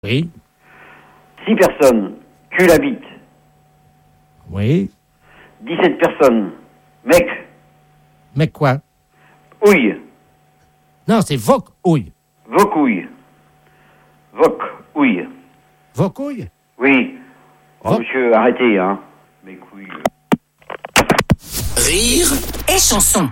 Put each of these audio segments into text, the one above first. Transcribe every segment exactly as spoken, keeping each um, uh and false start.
Oui. Six personnes, cul la bite. Oui. dix-sept personnes, mec. Mec quoi? Ouille. Non, c'est voc ouille. Vocouille. Voc, ouille. Voc ouille? Oui. Oh, Voc- monsieur, arrêtez, hein. Mes couilles. Rire et chanson.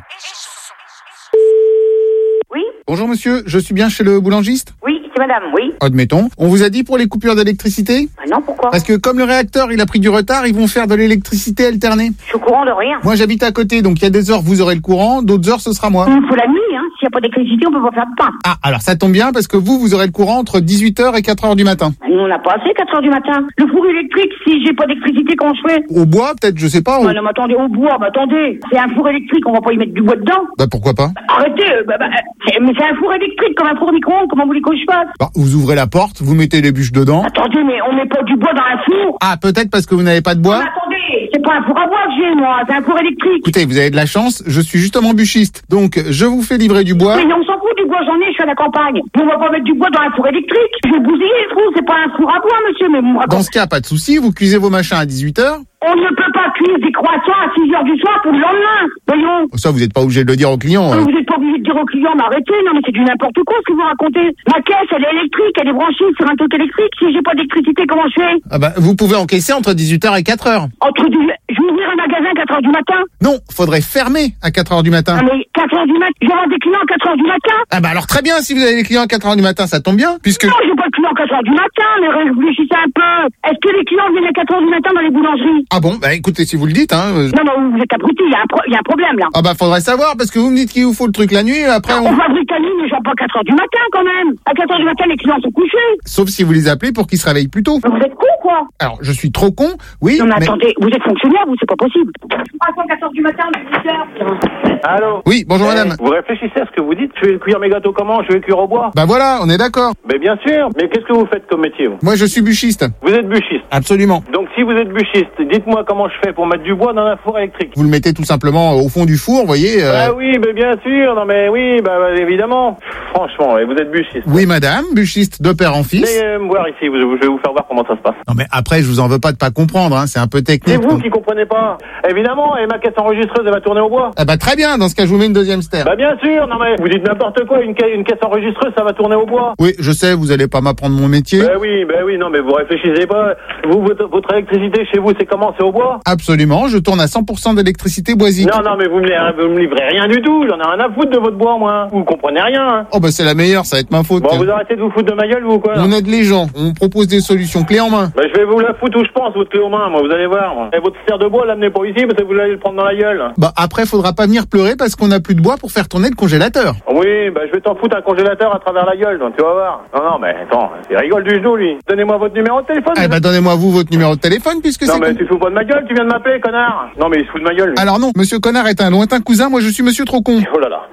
Oui, Bonjour monsieur, je suis bien chez le boulangiste? oui, c'est madame, oui. Admettons. On vous a dit pour les coupures d'électricité? Ah non, pourquoi? Parce que comme le réacteur il a pris du retard, ils vont faire de l'électricité alternée. Je suis au courant de rien. Moi j'habite à côté, donc il y a des heures vous aurez le courant, d'autres heures ce sera moi. Il nous faut la nuit, hein. S'il n'y a pas d'électricité, on peut pas faire de pain. Ah, alors ça tombe bien parce que vous, vous aurez le courant entre dix-huit heures et quatre heures du matin. Nous, on n'a pas assez, quatre heures du matin. Le four électrique, si j'ai pas d'électricité, comment je fais? Au bois, peut-être, je sais pas. au- Non, non, mais attendez, au bois, bah attendez. C'est un four électrique, on va pas y mettre du bois dedans. Bah pourquoi pas? Arrêtez, euh, bah, bah, c'est- mais c'est un four électrique, comme un four micro-ondes, comment vous voulez que je fasse? Bah, vous ouvrez la porte, vous mettez les bûches dedans. Attendez, mais on met pas du bois dans un four. Ah, peut-être parce que vous n'avez pas de Mais bois? attendez, c'est pas un four à bois que j'ai, moi, c'est un four électrique. Écoutez, vous avez de la chance, je suis justement bûchiste. Donc, je vous fais livrer du bois. Oui, mais on s'en fout du bois, j'en ai, je suis à la campagne. Mais on va pas mettre du bois dans un four électrique. Je vais bousiller le four, c'est pas un four à bois, monsieur, mais vous me Dans racontez. ce cas, pas de souci, vous cuisez vos machins à dix-huit heures. On ne peut pas cuire des croissants à six heures du soir pour le lendemain. Voyons. Ça, vous n'êtes pas obligé de le dire aux clients. hein. Vous n'êtes pas obligé de dire aux clients, mais arrêtez, non mais c'est du n'importe quoi ce que vous racontez. Ma caisse, elle est électrique, elle est branchée sur un truc électrique. Si j'ai pas d'électricité, comment je fais? Ah bah, vous pouvez encaisser entre dix-huit heures et quatre heures. Entre du... Je vais ouvrir un magasin à quatre heures du matin. Non, faudrait fermer à quatre heures du matin. Ah mais quatre heures du matin, je vais avoir des clients à quatre heures du matin. Ah bah alors très bien, si vous avez les clients à quatre heures du matin, ça tombe bien, puisque... Non, j'ai pas de clients à quatre heures du matin, mais réfléchissez un peu. Est-ce que les clients viennent à quatre heures du matin dans les boulangeries? Ah bon, bah écoutez, si vous le dites, hein... euh, Non, non, vous êtes abrutis, il y, a un pro- il y a un problème là. Ah bah faudrait savoir, parce que vous me dites qu'il vous faut le truc la nuit, après On on... fabrique la nuit, mais genre pas à quatre heures du matin quand même. À quatre heures du matin, les clients sont couchés. Sauf si vous les appelez pour qu'ils se réveillent plus tôt. Mais vous êtes con quoi? Alors, je suis trop con, oui, Non mais mais... attendez, vous êtes fonctionnaire, vous, c'est pas possible. À quatre heures du matin, dix-huit heures. Allô? Oui, bonjour madame. Vous réfléchissez à ce que vous dites? Je vais cuire mes gâteaux comment? Je vais cuire au bois? Bah voilà, on est d'accord. Mais bien sûr. Mais qu'est-ce que vous faites comme métier, vous? Moi, je suis bûchiste. Vous êtes bûchiste. Absolument. Donc si vous êtes bûchiste, dites-moi comment je fais pour mettre du bois dans un four électrique. Vous le mettez tout simplement au fond du four, vous voyez... euh, Ah oui, mais bien sûr. Non mais oui, bah, bah, évidemment. Franchement, et vous êtes bûchiste. Oui madame, bûchiste de père en fils. Venez euh, me voir ici, vous- je vais vous faire voir comment ça se passe. Non mais après, je vous en veux pas de pas comprendre, hein, c'est un peu C'est technique. vous qui comprenez pas. Évidemment, et ma caisse enregistreuse, elle va tourner au bois. Ah bah très bien, dans ce cas, je vous mets une deuxième stère. Bah bien sûr, non mais vous dites n'importe quoi, une, ca- une caisse enregistreuse, ça va tourner au bois. Oui, je sais, vous allez pas m'apprendre mon métier. Bah oui, bah oui, non mais vous réfléchissez pas. Vous, votre, votre électricité chez vous, c'est comment? C'est au bois? Absolument, je tourne à cent pour cent d'électricité boisique. Non, non, mais vous me, vous me livrez rien du tout. J'en ai rien à foutre de votre bois, moi. Vous comprenez rien. Hein. Oh bah c'est la meilleure, ça va être ma faute. Bon, vous arrêtez de vous foutre de ma gueule, vous, quoi. On aide les gens, on propose des solutions clés en main. Bah, je vais vous la foutre où je pense, votre clé aux mains, moi, vous allez voir. Moi. Et votre serre de bois, l'amenez pas ici, parce que vous allez le prendre dans la gueule. Bah après, faudra pas venir pleurer parce qu'on a plus de bois pour faire tourner le congélateur. Oui, bah, je vais t'en foutre un congélateur à travers la gueule, donc tu vas voir. Non, non, mais attends, il rigole du genou, lui. Donnez-moi votre numéro de téléphone. Eh bah donnez-moi vous votre numéro de téléphone puisque non, c'est... mais con- tu te fous pas de ma gueule, tu viens de m'appeler, connard. Non, mais il se fout de ma gueule, lui. Alors non, monsieur Connard est un lointain cousin, moi je suis monsieur trop con. Oh là là.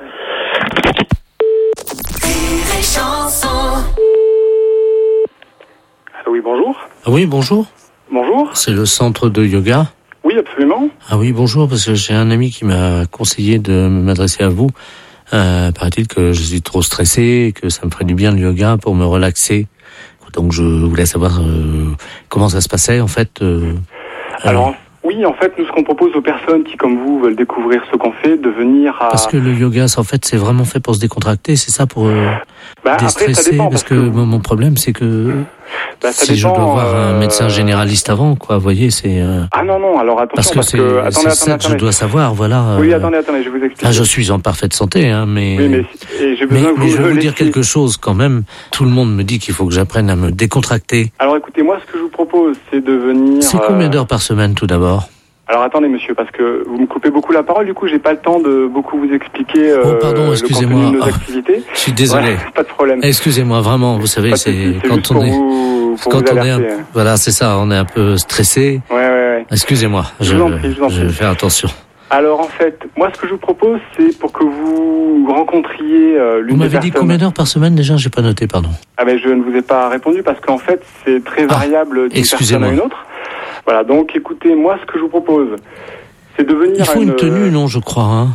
Rire et chanson. Ah oui, bonjour. Ah oui, bonjour. Bonjour. C'est le centre de yoga. Oui, absolument. Ah oui, bonjour, parce que j'ai un ami qui m'a conseillé de m'adresser à vous. Euh, paraît-il que je suis trop stressé et que ça me ferait du bien le yoga pour me relaxer. Donc je voulais savoir euh, comment ça se passait en fait. Euh, Alors, euh, oui, en fait, nous, ce qu'on propose aux personnes qui, comme vous, veulent découvrir ce qu'on fait, de venir à... parce que le yoga, c'est- en fait, c'est vraiment fait pour se décontracter, c'est ça, pour euh, bah, après, ça déstresser. dépend, Parce que mon mon problème, c'est que bah, ça si je dépend, dois voir un euh, médecin généraliste avant, quoi, vous voyez, c'est euh, Ah non, non, alors parce attention, que parce, c'est que... Attendez, c'est ça attendez, que je attendez. dois savoir, voilà. Oui, euh, attendez, attendez, je vous explique. Là, je suis en parfaite santé, hein, mais. Oui, mais, et j'ai Mais, besoin que mais vous je vais me vous dire laissiez. quelque chose quand même. Tout le monde me dit qu'il faut que j'apprenne à me décontracter. Alors, écoutez, moi, ce que je vous propose, c'est de venir... C'est euh, combien d'heures par semaine tout d'abord? Alors, attendez, monsieur, parce que vous me coupez beaucoup la parole, du coup, j'ai pas le temps de beaucoup vous expliquer euh, Oh, pardon, le excusez-moi. contenu de nos Ah, activités. Je suis désolé. Ouais, pas de problème. Excusez-moi, vraiment, vous savez, Pas de c'est souci, c'est quand juste on pour est, vous, pour quand vous on est, un, alerter. voilà, c'est ça, on est un peu stressé. Ouais, ouais, ouais. Excusez-moi, Je je, vous en prie, je vous en je vais prie. faire attention. Alors en fait, moi ce que je vous propose, c'est pour que vous rencontriez euh, l'une Vous des m'avez dit personnes... combien d'heures par semaine déjà? J'ai pas noté, pardon. Ah ben je ne vous ai pas répondu parce qu'en fait c'est très Ah, variable d'une personne excusez-moi. à une autre. Voilà, donc écoutez, moi ce que je vous propose, c'est de venir Il à faut une... une tenue, non, je crois, hein?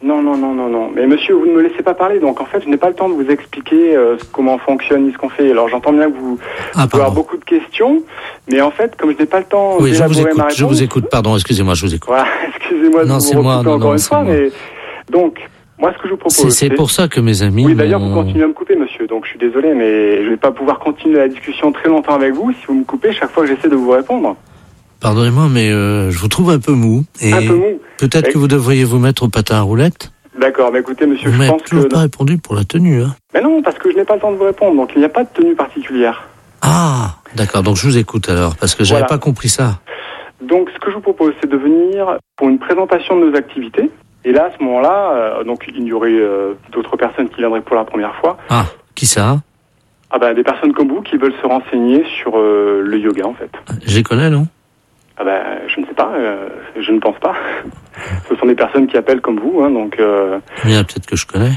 Non, non, non, non, non. Mais monsieur, vous ne me laissez pas parler, donc en fait, je n'ai pas le temps de vous expliquer euh, comment fonctionne ce qu'on fait. Alors j'entends bien que vous Ah, pouvez avoir pardon. beaucoup de questions, mais en fait, comme je n'ai pas le temps Oui, je vous d'élaborer écoute, ma réponse... je vous écoute, pardon, excusez-moi, je vous écoute. Voilà, excusez-moi de Non, vous c'est moi, recouper non, encore non, une c'est fois, moi. mais... Donc, moi, ce que je vous propose... C'est, c'est pour ça que mes amis Oui, d'ailleurs, vous m'ont- continuez à me couper, monsieur, donc je suis désolé, mais je vais pas pouvoir continuer la discussion très longtemps avec vous si vous me coupez chaque fois que j'essaie de vous répondre. Pardonnez-moi, mais euh, je vous trouve un peu mou. Et Un peu mou. peut-être Et- que vous devriez vous mettre au patin à roulettes. D'accord, mais écoutez, monsieur, Vous je m'avez pense toujours que... pas répondu pour la tenue. Hein. Mais non, parce que je n'ai pas le temps de vous répondre, donc il n'y a pas de tenue particulière. Ah, d'accord, donc je vous écoute alors, parce que j'avais Voilà. pas compris ça. Donc, ce que je vous propose, c'est de venir pour une présentation de nos activités. Et là, à ce moment-là, euh, donc il y aurait euh, d'autres personnes qui viendraient pour la première fois. Ah, qui ça? Ah ben, des personnes comme vous qui veulent se renseigner sur euh, le yoga, en fait. Je les connais, non? Ah ben, je ne sais pas, euh, je ne pense pas. Ce sont des personnes qui appellent comme vous, hein, donc... Euh, Il y en a peut-être que je connais.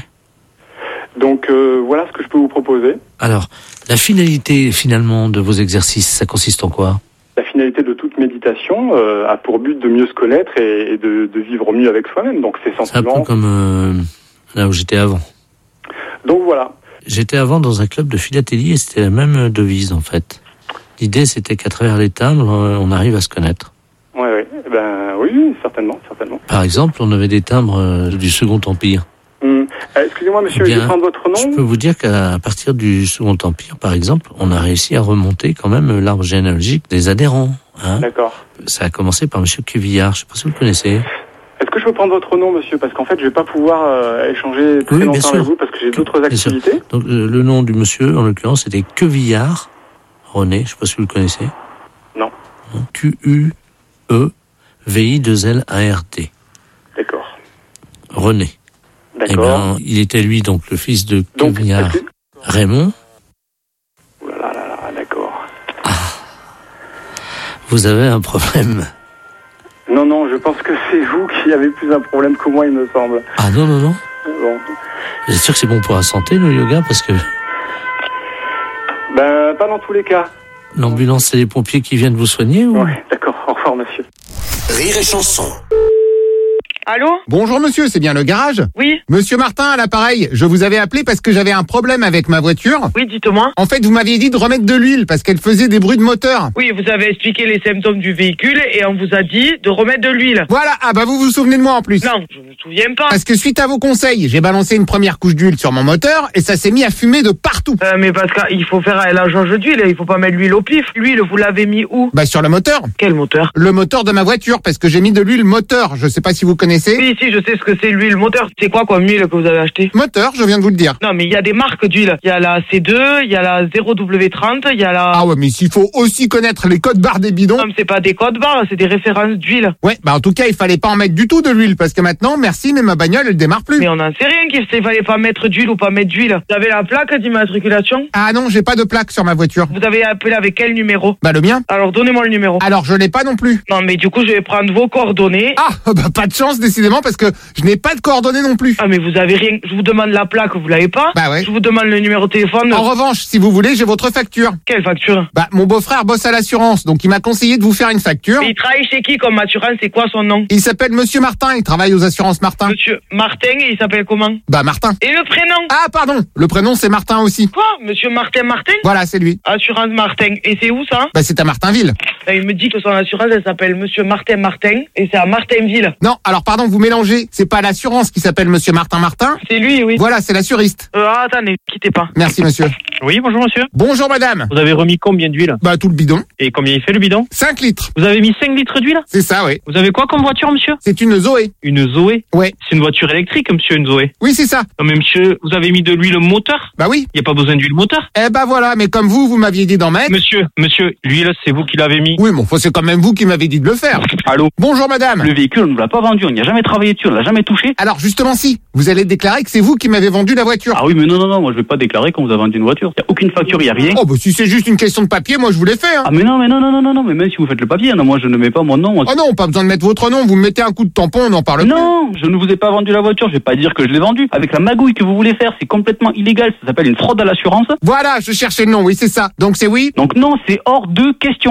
donc, euh, voilà ce que je peux vous proposer. Alors, la finalité finalement de vos exercices, ça consiste en quoi? La finalité de toute méditation euh, a pour but de mieux se connaître et, et de, de vivre mieux avec soi-même. Donc, c'est C'est un peu simplement... comme euh, là où j'étais avant. Donc, voilà. J'étais avant dans un club de philatélie et c'était la même devise en fait. L'idée c'était qu'à travers les timbres, euh, on arrive à se connaître. Ouais, ouais. Eh ben, oui, oui, certainement, certainement. Par exemple, on avait des timbres euh, du Second Empire. Hum. Euh, excusez-moi, monsieur, Bien, je vais prendre votre Je nom. peux vous dire qu'à partir du Second Empire, par exemple, on a réussi à remonter quand même l'arbre généalogique des adhérents. Hein. D'accord. Ça a commencé par Monsieur Cuvillard, je sais pas si vous le connaissez. Est-ce que je peux prendre votre nom, monsieur? Parce qu'en fait, je vais pas pouvoir euh, échanger très Oui, bien longtemps sûr. avec vous parce que j'ai d'autres Bien sûr. activités. Donc euh, le nom du monsieur, en l'occurrence, c'était Quevillard René, je sais pas si vous le connaissez. Non. Q U E V I deux L A R T. D'accord. René. Eh D'accord. bien, il était lui donc le fils de Donc, Quevillard est-ce que- Raymond. Ouh là là là là, d'accord. Vous avez un problème. Non, non, je pense que c'est vous qui avez plus un problème que moi, il me semble. Ah non, non, non. Bon. Vous êtes sûr que c'est bon pour la santé, le yoga? Parce que Ben, pas dans tous les cas. l'ambulance, c'est les pompiers qui viennent vous soigner ou... Ouais, d'accord. Au revoir, monsieur. Rire et chanson. Allô? Bonjour monsieur, c'est bien le garage? Oui? Monsieur Martin à l'appareil, je vous avais appelé parce que j'avais un problème avec ma voiture. Oui, dites-moi. En fait, vous m'aviez dit de remettre de l'huile parce qu'elle faisait des bruits de moteur. Oui, vous avez expliqué les symptômes du véhicule et on vous a dit de remettre de l'huile. Voilà, ah bah vous vous souvenez de moi en plus. Non, je me souviens pas. Parce que suite à vos conseils, j'ai balancé une première couche d'huile sur mon moteur et ça s'est mis à fumer de partout. Euh, mais parce qu'il faut faire la jauge d'huile, il faut pas mettre l'huile au pif. L'huile, vous l'avez mis où? Bah sur le moteur. Quel moteur? Le moteur de ma voiture parce que j'ai mis de l'huile moteur, je sais pas si vous connaissez. Oui, si, je sais ce que c'est l'huile moteur. C'est quoi comme huile que vous avez acheté? Moteur, je viens de vous le dire. Non, mais il y a des marques d'huile. Il y a la C deux, il y a la zéro W trente, il y a la... Ah ouais, mais s'il faut aussi connaître les codes barres des bidons. Non, mais c'est pas des codes barres, c'est des références d'huile. Ouais, bah en tout cas, il fallait pas en mettre du tout de l'huile parce que maintenant, merci, mais ma bagnole, elle démarre plus. Mais on n'en sait rien qu'il fallait pas mettre d'huile ou pas mettre d'huile. Vous avez la plaque d'immatriculation? Ah non, j'ai pas de plaque sur ma voiture. Vous avez appelé avec quel numéro? Bah le mien. Alors, donnez-moi le numéro. Alors je l'ai pas non plus. Non, mais du coup, je vais prendre vos coordonnées. Ah, bah pas de chance décidément parce que je n'ai pas de coordonnées non plus. Ah, mais vous avez rien. Je vous demande la plaque, vous l'avez pas? Bah ouais. Je vous demande le numéro de téléphone. En revanche, si vous voulez, j'ai votre facture. Quelle facture? Bah mon beau-frère bosse à l'assurance, donc il m'a conseillé de vous faire une facture. Il travaille chez qui comme assurance? C'est quoi son nom? Il s'appelle Monsieur Martin, il travaille aux assurances Martin. Monsieur Martin, et il s'appelle comment? Bah Martin. Et le prénom? Ah pardon, le prénom c'est Martin aussi. Quoi? Monsieur Martin Martin? Voilà, c'est lui. Assurance Martin. Et c'est où ça? Bah c'est à Martinville. Et il me dit que son assurance, elle s'appelle Monsieur Martin Martin, et c'est à Martinville. Non, alors pardon, vous mélangez. C'est pas l'assurance qui s'appelle Monsieur Martin Martin. C'est lui, oui. Voilà, c'est l'assuriste. Euh, ah, attendez, quittez pas. Merci monsieur. Oui, bonjour monsieur. Bonjour madame. Vous avez remis combien d'huile? Bah tout le bidon. Et combien il fait le bidon? cinq litres. Vous avez mis cinq litres d'huile? C'est ça, oui. Vous avez quoi comme voiture, monsieur? C'est une Zoé. Une Zoé? Ouais. C'est une voiture électrique, monsieur, une Zoé? Oui, c'est ça. Non mais monsieur, vous avez mis de l'huile moteur? Bah oui. Il n'y a pas besoin d'huile moteur? Eh bah voilà, mais comme vous, vous m'aviez dit d'en mettre. Monsieur, monsieur, l'huile, c'est vous qui l'avez mis? Oui, bon, c'est quand même vous qui m'avez dit de le faire. Allô? Bonjour madame. Le véhicule, on ne l'a pas vendu, on n'y a jamais travaillé dessus, on l'a jamais touché. Alors justement si, vous allez déclarer que c'est vous qui m'avez vendu la voiture. Ah oui, mais non, non, non, moi je vais pas déclarer qu'on vous a vendu une voiture. Il n'y a aucune facture, il n'y a rien. Oh bah si c'est juste une question de papier, moi je vous l'ai fait. Hein. Ah mais non, mais non, non, non, non, non, mais même si vous faites le papier, non, moi je ne mets pas mon nom. Moi... Oh non, pas besoin de mettre votre nom, vous me mettez un coup de tampon, on n'en parle plus. Non, je ne vous ai pas vendu la voiture, je vais pas dire que je l'ai vendue. Avec la magouille que vous voulez faire, c'est complètement illégal, ça s'appelle une fraude à l'assurance. Voilà, je cherchais le nom, oui c'est ça. Donc c'est oui. Donc non, c'est hors de question. Vous me demandez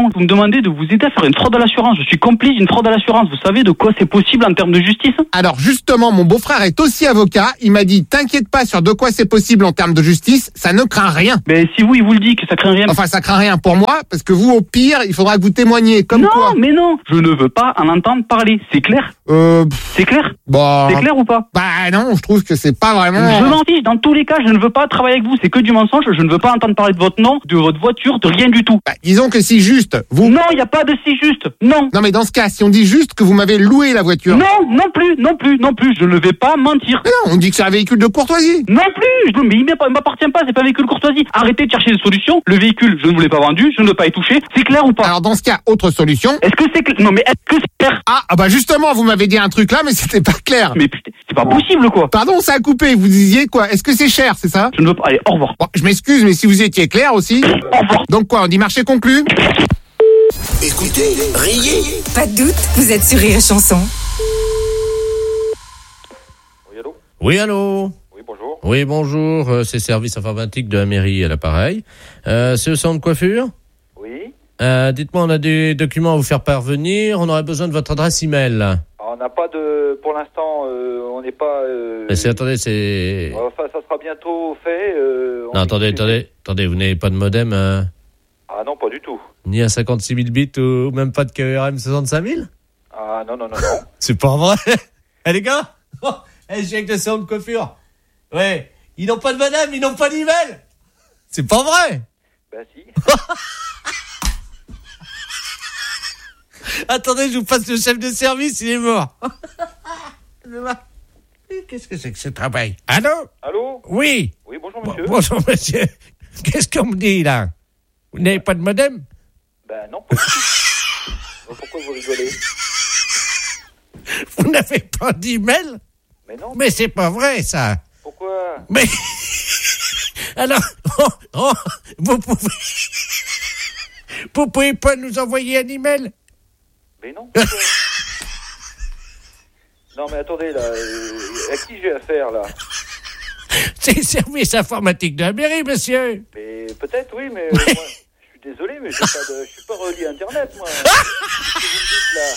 demandé de vous aider à faire une fraude à l'assurance. Je suis complice d'une fraude à l'assurance. Vous savez de quoi c'est possible en termes de justice? Alors justement, mon beau-frère est aussi avocat. Il m'a dit, t'inquiète pas sur de quoi c'est possible en termes de justice, ça ne craint rien. Mais si vous, il vous le dit que ça craint rien. Enfin, ça craint rien pour moi, parce que vous, au pire, il faudra que vous témoigniez. Comme non, quoi. mais non, je ne veux pas en entendre parler. C'est clair? Euh... C'est clair? Bah... C'est clair ou pas? Bah non, je trouve que c'est pas vraiment... Je m'en fiche, dans tous les cas, je ne veux pas travailler avec vous. C'est que du mensonge, je ne veux pas entendre parler de votre nom, de votre voiture, de rien du tout. Bah, disons que si juste, vous... Non, il n'y a pas de si juste, non. Non mais dans ce cas, si on dit juste que vous m'avez loué la voiture... Non, non plus, non plus, non plus, je ne vais pas mentir. Mais non, on dit que c'est un véhicule de courtoisie. Non plus, je, mais il ne m'appartient pas, c'est pas un véhicule courtoisie. Arrêtez de chercher des solutions, le véhicule, je ne vous l'ai pas vendu, je ne veux pas y toucher, c'est clair ou pas? Alors dans ce cas, autre solution... Est-ce que c'est clair? Non mais est-ce que c'est clair? Ah, ah bah justement, vous m'avez dit un truc là, mais c'était pas clair. Mais putain, c'est pas possible quoi. Pardon, ça a coupé, vous disiez quoi? Est-ce que c'est cher, c'est ça? Je ne veux pas, allez, au revoir. Bon, je m'excuse, mais si vous étiez clair aussi... Au revoir. Donc quoi, on dit marché conclu? Écoutez, riez. Pas de doute, vous êtes sur Rire et Chanson. Oui, allô? Oui, allô? Oui, bonjour. Oui, bonjour, euh, c'est service informatique de la mairie à l'appareil. Euh, c'est le salon de coiffure? Oui. Euh, dites-moi, on a des documents à vous faire parvenir, on aurait besoin de votre adresse email. Alors, on n'a pas de... Pour l'instant, euh, on n'est pas... Euh... Mais c'est, attendez, c'est... Enfin, ça sera bientôt fait. Euh, non, attendez, est... attendez, attendez, vous n'avez pas de modem euh... Ah non, pas du tout. Ni à cinquante-six mille bits ou même pas de K E R M soixante-cinq mille? Ah non, non, non, non. C'est pas vrai. Eh les gars, oh, eh, je viens avec le salon de coiffure. Ouais, ils n'ont pas de modem, ils n'ont pas d'email. C'est pas vrai. Bah si. Attendez, je vous passe le chef de service, il est mort. Qu'est-ce que c'est que ce travail? Allô? Allô? Oui. Oui, bonjour monsieur. Bon, bonjour monsieur. Qu'est-ce qu'on me dit là? Vous n'avez pas de modem? Ben non, pas du tout. Pourquoi vous rigolez? Vous n'avez pas d'email? Mais non. Mais c'est pas vrai ça. Pourquoi? Mais alors, oh, oh, vous pouvez, vous pouvez pas nous envoyer un email? Mais non. Pourquoi? Non mais attendez là, euh, à qui j'ai affaire là? C'est le service informatique de la mairie, monsieur. Mais peut-être oui, mais, mais... Euh, moi, je suis désolé, mais j'ai pas de, je suis pas relié à Internet moi. Qu'est-ce que vous me dites là?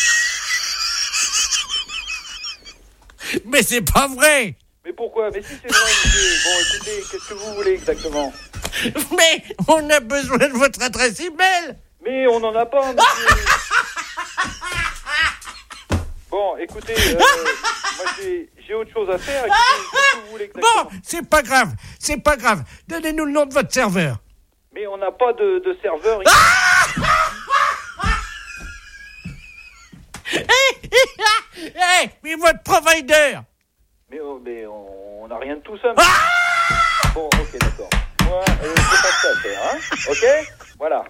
Mais c'est pas vrai. Mais pourquoi? Mais si c'est vrai, monsieur. Bon, écoutez, qu'est-ce que vous voulez exactement? Mais on a besoin de votre adresse email. Mais on n'en a pas, monsieur. Bon, écoutez, euh, moi j'ai, j'ai autre chose à faire. Écoutez, qu'est-ce que vous voulez exactement? Bon, c'est pas grave, c'est pas grave. Donnez-nous le nom de votre serveur. Mais on n'a pas de, de serveur ici. Hey, mais votre provider. Mais, oh, mais on n'a rien de tout ça. Mais... Ah bon, ok, d'accord. Moi, euh, je sais pas ce à faire, hein. Ok? Voilà.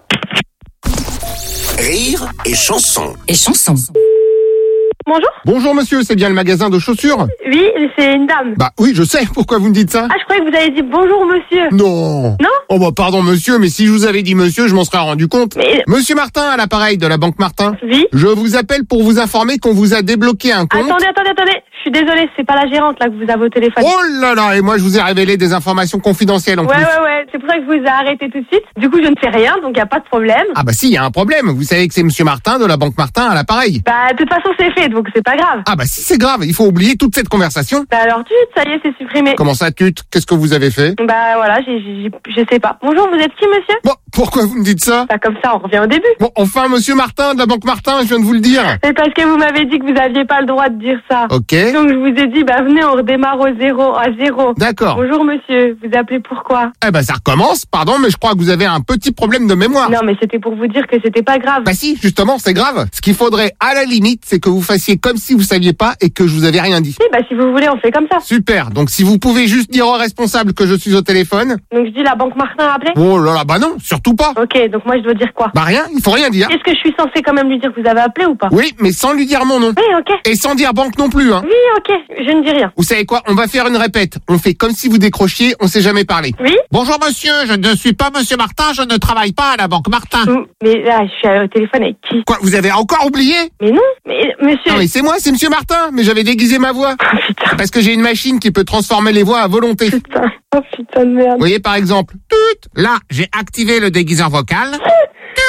Rire et chanson. Et chanson. Bonjour. Bonjour monsieur, c'est bien le magasin de chaussures? Oui, c'est une dame. Bah oui, je sais, pourquoi vous me dites ça? Ah, je croyais que vous avez dit bonjour monsieur. Non. Non? Oh bah pardon monsieur, mais si je vous avais dit monsieur, je m'en serais rendu compte. Mais... Monsieur Martin, à l'appareil de la Banque Martin. Oui. Je vous appelle pour vous informer qu'on vous a débloqué un compte. Attendez, attendez, attendez. Je suis désolée, c'est pas la gérante là que vous avez au téléphone. Oh là là, et moi je vous ai révélé des informations confidentielles en ouais, plus. Ouais, ouais, ouais, c'est pour ça que je vous ai arrêté tout de suite. Du coup, je ne fais rien, donc il n'y a pas de problème. Ah bah si, il y a un problème. Vous savez que c'est monsieur Martin de la Banque Martin à l'appareil. Bah, de toute façon, c'est fait, donc c'est pas grave. Ah bah si, c'est grave, il faut oublier toute cette conversation. Bah alors, tut, ça y est, c'est supprimé. Comment ça, tut? Qu'est-ce que vous avez fait? Bah voilà, j'ai, j'ai, je sais pas. Bonjour, vous êtes qui, monsieur? Bon, pourquoi vous me dites ça? Bah comme ça, on revient au début. Bon, enfin, monsieur Martin de la Banque Martin, je viens de vous le dire. C'est parce que vous m'avez dit que vous aviez pas le droit de dire ça. Ok. Donc je vous ai dit, bah venez, on redémarre au zéro, à zéro. D'accord. Bonjour, monsieur, vous appelez pourquoi? Eh ben ça recommence, pardon, mais je crois que vous avez un petit problème de mémoire. Non, mais c'était pour vous dire que c'était pas grave. Bah si, justement, c'est grave. Ce qu'il faudrait, à la limite, c'est que vous fassiez comme si vous saviez pas et que je vous avais rien dit. Si, bah si vous voulez, on fait comme ça. Super, donc si vous pouvez juste dire au responsable que je suis au téléphone. Donc je dis la Banque Martin a appelé? Oh là là, bah non, surtout pas. Ok, donc moi je dois dire quoi? Bah rien, il faut rien dire. Est-ce que je suis censée quand même lui dire que vous avez appelé ou pas? Oui, mais sans lui dire mon nom. Oui, ok. Et sans dire banque non plus, hein. Oui, ok, je ne dis rien. Vous savez quoi, on va faire une répète. On fait comme si vous décrochiez, on s'est jamais parlé. Oui. Bonjour monsieur, je ne suis pas monsieur Martin, je ne travaille pas à la Banque Martin. Mais là, je suis au téléphone avec qui? Quoi, vous avez encore oublié? Mais non, mais monsieur... Non mais c'est moi, c'est monsieur Martin, mais j'avais déguisé ma voix. Oh putain. Parce que j'ai une machine qui peut transformer les voix à volonté. Putain, oh putain de merde. Vous voyez par exemple, tut, là j'ai activé le déguiseur vocal. Tut,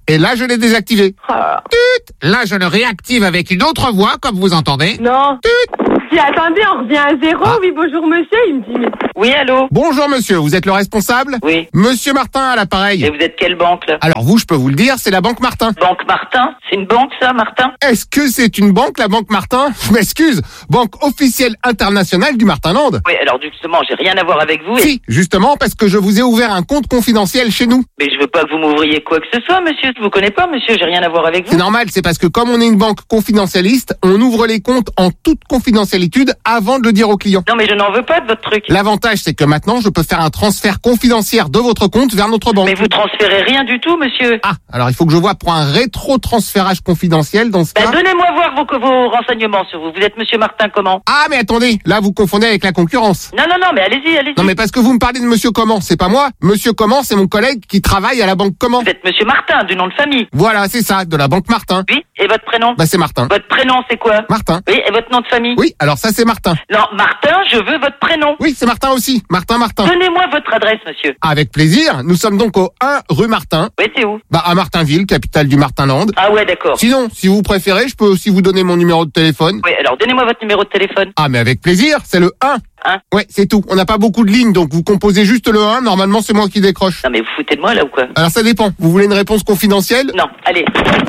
Et là, je l'ai désactivé. Ah. Tut. Là, je le réactive avec une autre voix, comme vous entendez. Non. Tut. Si, attendez, on revient à zéro. Ah. Oui, bonjour monsieur. Il me dit, mais... Oui, allô? Bonjour monsieur, vous êtes le responsable? Oui. Monsieur Martin à l'appareil. Et vous êtes quelle banque, là? Alors vous, je peux vous le dire, c'est la Banque Martin. Banque Martin? C'est une banque, ça, Martin? Est-ce que c'est une banque, la Banque Martin? Je m'excuse, Banque officielle internationale du Martinland. Oui, alors justement, j'ai rien à voir avec vous. Et... Si, justement, parce que je vous ai ouvert un compte confidentiel chez nous. Mais je veux pas que vous m'ouvriez quoi que ce soit, monsieur. Je vous connais pas, monsieur, j'ai rien à voir avec vous. C'est normal, c'est parce que comme on est une banque confidentialiste, on ouvre les comptes en toute confidentialité avant de le dire aux clients. Non, mais je n'en veux pas de votre truc. L'avantage, c'est que maintenant, je peux faire un transfert confidentiel de votre compte vers notre banque. Mais vous transférez rien du tout, monsieur. Ah, alors il faut que je vois pour un rétro-transférage confidentiel dans ce bah, cas. Donnez-moi voir vos, vos renseignements sur vous. Vous êtes monsieur Martin comment? Ah, mais attendez, là vous confondez avec la concurrence. Non, non, non, mais allez-y, allez-y. Non, mais parce que vous me parlez de monsieur Comment, c'est pas moi. Monsieur Comment, c'est mon collègue qui travaille à la banque Comment. Vous êtes monsieur Martin, du nom de famille. Voilà, c'est ça, de la banque Martin. Oui, et votre prénom? Bah, c'est Martin. Votre prénom, c'est quoi? Martin. Oui, et votre nom de famille? Oui, alors ça, c'est Martin. Non, Martin, je veux votre prénom. Oui, c'est Martin aussi. Martin Martin. Donnez-moi votre adresse, monsieur. Avec plaisir. Nous sommes donc au un rue Martin. Oui, c'est où? Bah, à Martinville, capitale du Martinland. Ah ouais, d'accord. Sinon, si vous préférez, je peux aussi vous donner mon numéro de téléphone. Oui, alors donnez-moi votre numéro de téléphone. Ah, mais avec plaisir, c'est le un. Hein? Ouais, c'est tout. On n'a pas beaucoup de lignes, donc vous composez juste le un. Normalement, c'est moi qui décroche. Non, mais vous foutez de moi, là, ou quoi? Alors, ça dépend. Vous voulez une réponse confidentielle? Non, allez.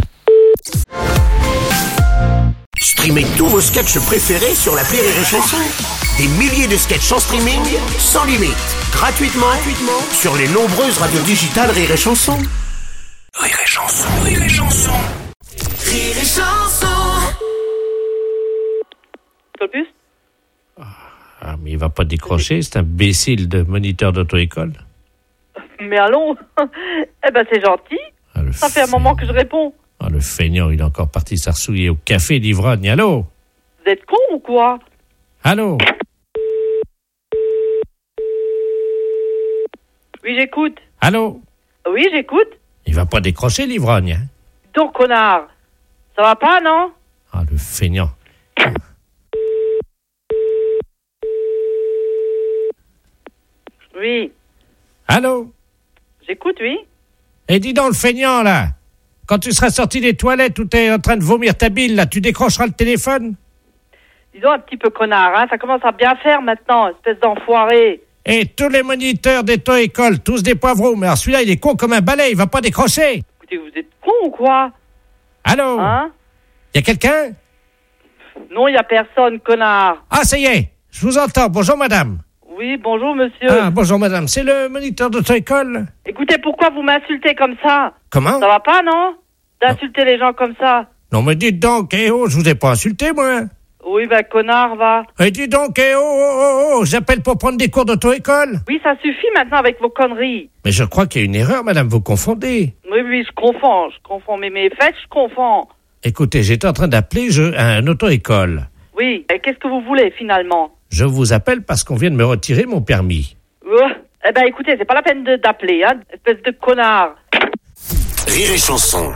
Streamez tous vos sketchs préférés sur l'appli Rire et Chanson. Des milliers de sketchs en streaming, sans limite, gratuitement, gratuitement sur les nombreuses radios digitales Rire et Chanson. Rire et Chanson, Rire et Chanson. Rire et Chanson. Plus? Ah, mais il va pas décrocher, c'est un imbécile de moniteur d'auto-école. Mais allons. Eh ben, c'est gentil. Ah, Ça fait un moment que je réponds. Ah, le feignant, il est encore parti s'arsouiller au café d'ivrogne. Allô? Vous êtes con ou quoi? Allô? Oui, j'écoute. Allô? Oui, j'écoute. Il va pas décrocher l'ivrogne, hein? Donc, connard. Ça va pas, non? Ah, le feignant. Oui. Allô? J'écoute, oui. Et dis donc, le feignant, là, quand tu seras sorti des toilettes où t'es en train de vomir ta bile, là, tu décrocheras le téléphone? Disons un petit peu connard, hein. Ça commence à bien faire maintenant, espèce d'enfoiré. Et tous les moniteurs d'auto-école, tous des poivreaux. Mais alors celui-là, il est con comme un balai, il va pas décrocher. Écoutez, vous êtes con ou quoi? Allô? Hein? Y a quelqu'un? Non, y a personne, connard. Ah, ça y est, je vous entends. Bonjour, madame. Oui, bonjour, monsieur. Ah, bonjour, madame. C'est le moniteur d'auto-école? Écoutez, pourquoi vous m'insultez comme ça? Comment? Ça va pas, non? D'insulter les gens comme ça. Non, mais dites donc, eh oh, je vous ai pas insulté, moi. Oui, ben, connard, va. Et dites donc, eh oh, oh, oh, oh, j'appelle pour prendre des cours d'auto-école. Oui, ça suffit maintenant avec vos conneries. Mais je crois qu'il y a une erreur, madame, vous confondez. Oui, oui, je confonds, je confonds. Mais mes fêtes, je confonds. Écoutez, j'étais en train d'appeler je, un auto-école. Oui, et qu'est-ce que vous voulez, finalement? Je vous appelle parce qu'on vient de me retirer mon permis. Euh, eh ben, écoutez, c'est pas la peine de, d'appeler, hein, espèce de connard. Rire et Chanson.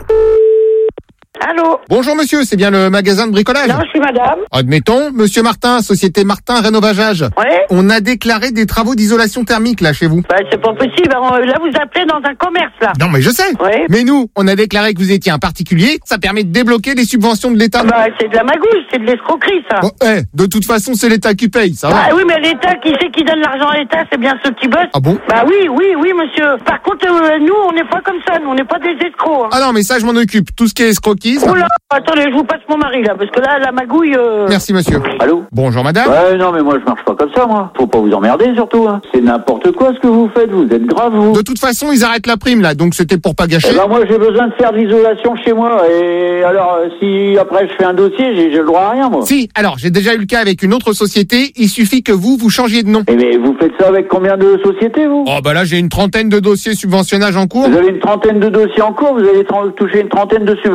Allô? Bonjour monsieur, c'est bien le magasin de bricolage? Non, je suis madame. Admettons, monsieur Martin, société Martin Rénovageage. Ouais. On a déclaré des travaux d'isolation thermique là chez vous. Bah, c'est pas possible. Alors, là, vous appelez dans un commerce, là. Non mais je sais. Ouais. Mais nous, on a déclaré que vous étiez un particulier, ça permet de débloquer les subventions de l'État. Bah, c'est de la magouille, c'est de l'escroquerie, ça. Bon, eh, de toute façon, c'est l'État qui paye, ça va. Bah oui, mais l'État, qui c'est qui donne l'argent à l'État? C'est bien ceux qui bossent. Ah bon? Bah oui, oui, oui, monsieur. Par contre, euh, nous, on n'est pas comme ça. Nous, on n'est pas des escrocs. Hein. Ah non, mais ça, je m'en occupe. Tout ce qui est escroquisme. Oula, attendez, je vous passe mon mari, là, parce que là, la magouille... Euh... Merci, monsieur. Allô? Bonjour, madame. Ouais, non, mais moi, je marche pas comme ça, moi. Faut pas vous emmerder, surtout, hein. C'est n'importe quoi, ce que vous faites. Vous êtes grave, vous. De toute façon, ils arrêtent la prime, là, donc c'était pour pas gâcher. Eh ben, moi, j'ai besoin de faire de l'isolation chez moi. Et alors, euh, si après je fais un dossier, j'ai, j'ai le droit à rien, moi. Si, alors, j'ai déjà eu le cas avec une autre société. Il suffit que vous, vous changiez de nom. Eh mais vous faites ça avec combien de sociétés, vous? Oh, bah là, j'ai une trentaine de dossiers subventionnage en cours. Vous avez une trentaine de dossiers en cours, vous allez tra- toucher une trentaine de subventions sans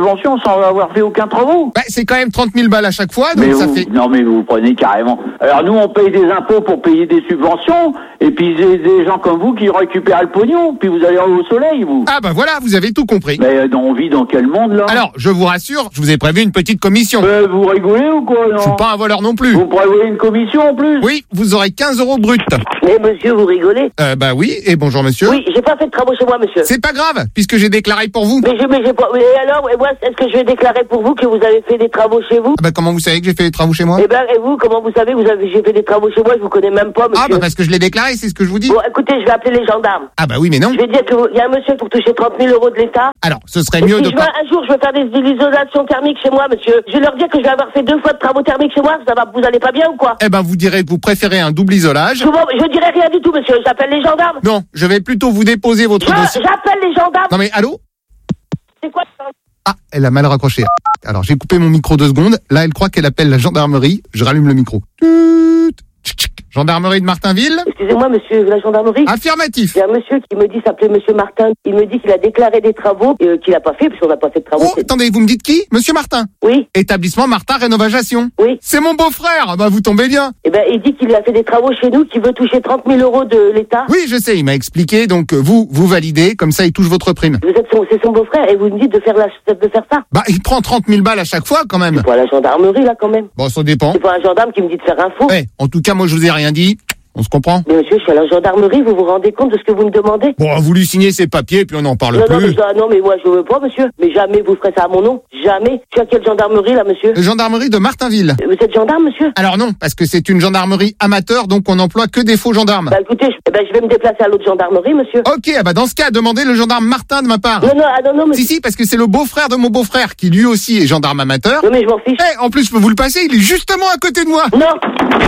sans avoir fait aucun travaux. Bah, c'est quand même trente mille balles à chaque fois, donc mais ça vous, fait... Non, mais vous prenez carrément. Alors nous, on paye des impôts pour payer des subventions, et puis des, des gens comme vous qui récupèrent le pognon, puis vous allez au soleil, vous. Ah bah voilà, vous avez tout compris. Mais euh, on vit dans quel monde, là? Alors, je vous rassure, je vous ai prévu une petite commission. Euh, vous rigolez ou quoi, non? Je suis pas un voleur non plus. Vous prévoyez une commission en plus? Oui, vous aurez quinze euros brut. Mais monsieur, vous rigolez? Euh, bah oui, et bonjour monsieur. Oui, j'ai pas fait de travaux chez moi, monsieur. C'est pas grave, puisque j'ai déclaré pour vous. Mais je, mais j'ai pas, et alors, et moi, est-ce que je vais déclarer pour vous que vous avez fait des travaux chez vous? Ah bah comment vous savez que j'ai fait des travaux chez moi? Eh ben, et vous, comment vous savez que vous avez, j'ai fait des travaux chez moi? Je vous connais même pas, monsieur. Ah bah parce que je l'ai déclaré, c'est ce que je vous dis. Bon, écoutez, je vais appeler les gendarmes. Ah bah oui, mais non. Je vais dire que vous- il y a un monsieur pour toucher trente mille euros de l'État. Alors, ce serait Et mieux si de je pas... veux, un jour, je vais faire des, des isolations thermiques chez moi, monsieur. Je vais leur dire que je vais avoir fait deux fois de travaux thermiques chez moi. Ça va, vous allez pas bien ou quoi? Eh ben vous direz que vous préférez un double isolage. Je, vous- je dirai rien du tout, monsieur. J'appelle les gendarmes. Non, je vais plutôt vous déposer votre Je- dossier. J'appelle les gendarmes. Non mais allô? C'est quoi ça? Ah, elle a mal raccroché. Alors j'ai coupé mon micro deux secondes. Là, elle croit qu'elle appelle la gendarmerie. Je rallume le micro. Tut, tchic, tchic. Gendarmerie de Martinville. Excusez-moi, monsieur, la gendarmerie. Affirmatif. Il y a un monsieur qui me dit s'appeler monsieur Martin. Il me dit qu'il a déclaré des travaux euh, qu'il a pas fait, puisqu'on n'a pas fait de travaux. Oh, attendez, vous me dites qui? Monsieur Martin. Oui. Établissement Martin Rénovation. Oui. C'est mon beau-frère. Bah vous tombez bien. Eh ben, il dit qu'il a fait des travaux chez nous, qu'il veut toucher trente mille euros de l'État. Oui, je sais, il m'a expliqué. Donc euh, vous, vous validez, comme ça il touche votre prime. Vous êtes son, c'est son beau-frère et vous me dites de faire la, de faire ça. Bah il prend trente mille balles à chaque fois quand même. C'est pas la gendarmerie là quand même. Bon, ça dépend. C'est pas un gendarme qui me dit de faire un faux. Eh, en tout cas, moi je vous ai rien dit. On se comprend? Mais monsieur, je suis à la gendarmerie, vous vous rendez compte de ce que vous me demandez? Bon, vous lui signez ses papiers, puis on n'en parle non, plus. non, mais, ça- non, mais moi je veux pas, monsieur. Mais jamais vous ferez ça à mon nom. Jamais. Je suis à quelle gendarmerie là, monsieur? La gendarmerie de Martinville. Vous êtes gendarme, monsieur? Alors non, parce que c'est une gendarmerie amateur, donc on n'emploie que des faux gendarmes. Bah écoutez, je, eh ben, je vais me déplacer à l'autre gendarmerie, monsieur. Ok, ah bah dans ce cas, demandez le gendarme Martin de ma part. Non, non, ah, non, non, monsieur. Si, si, parce que c'est le beau-frère de mon beau-frère, qui lui aussi est gendarme amateur. Non, mais je m'en fiche. Eh, en plus, je peux vous le passer, il est justement à côté de moi. Non.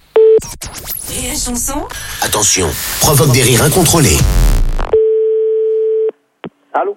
Rire et chanson. Attention, provoque des rires incontrôlés. Allô?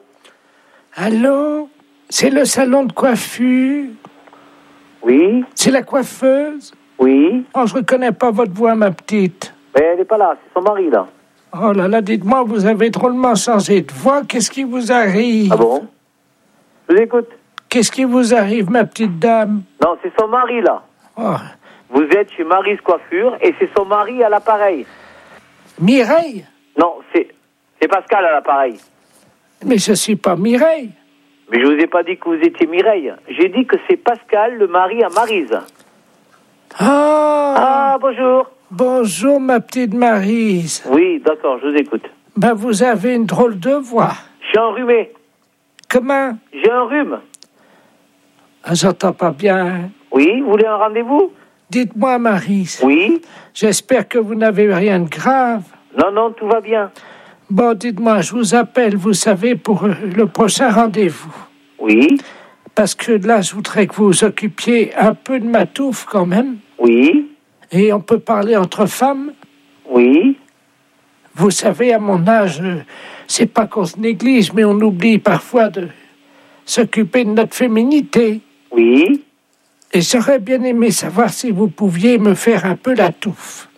Allô? C'est le salon de coiffure? Oui? C'est la coiffeuse? Oui? Oh, je reconnais pas votre voix, ma petite. Mais elle n'est pas là, c'est son mari, là. Oh là là, dites-moi, vous avez drôlement changé de voix. Qu'est-ce qui vous arrive? Ah bon? Je vous écoute. Qu'est-ce qui vous arrive, ma petite dame? Non, c'est son mari, là. Oh. Vous êtes chez Mary's Coiffure et c'est son mari à l'appareil. Mireille? Non, c'est c'est Pascal à l'appareil. Mais je suis pas Mireille. Mais je vous ai pas dit que vous étiez Mireille. J'ai dit que c'est Pascal, le mari à Maryse. Ah! Ah, bonjour. Bonjour, ma petite Maryse. Oui, d'accord, je vous écoute. Ben, vous avez une drôle de voix. Je suis enrhumé. Comment? J'ai un rhume. Ah, j'entends pas bien. Oui, vous voulez un rendez-vous? Dites-moi, Maryse. Oui. J'espère que vous n'avez rien de grave. Non, non, tout va bien. Bon, dites-moi, je vous appelle, vous savez, pour euh, le prochain rendez-vous. Oui. Parce que là, je voudrais que vous vous occupiez un peu de ma touffe quand même. Oui. Et on peut parler entre femmes. Oui. Vous savez, à mon âge, euh, c'est pas qu'on se néglige, mais on oublie parfois de s'occuper de notre féminité. Oui. Et j'aurais bien aimé savoir si vous pouviez me faire un peu la touffe.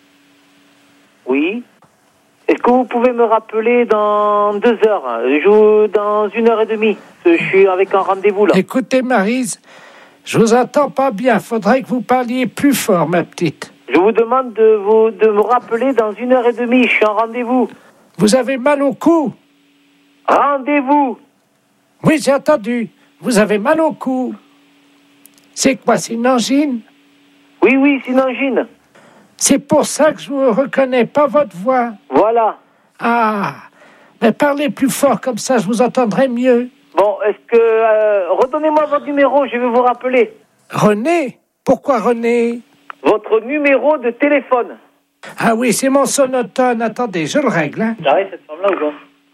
Oui. Est-ce que vous pouvez me rappeler dans deux heures? Je vous- dans une heure et demie. Je suis avec un rendez-vous, là. Écoutez, Maryse, je vous entends pas bien. Faudrait que vous parliez plus fort, ma petite. Je vous demande de, vous, de me rappeler dans une heure et demie. Je suis en rendez-vous. Vous avez mal au cou? Rendez-vous. Oui, j'ai entendu. Vous avez mal au cou. C'est quoi, c'est une angine? Oui, oui, c'est une angine. C'est pour ça que je ne reconnais pas votre voix. Voilà. Ah, mais parlez plus fort, comme ça je vous entendrai mieux. Bon, est-ce que... Euh, redonnez-moi votre numéro, je vais vous rappeler. René? Pourquoi René? Votre numéro de téléphone. Ah oui, c'est mon sonotone. Attendez, je le règle. Hein. J'arrive cette femme-là ou pas?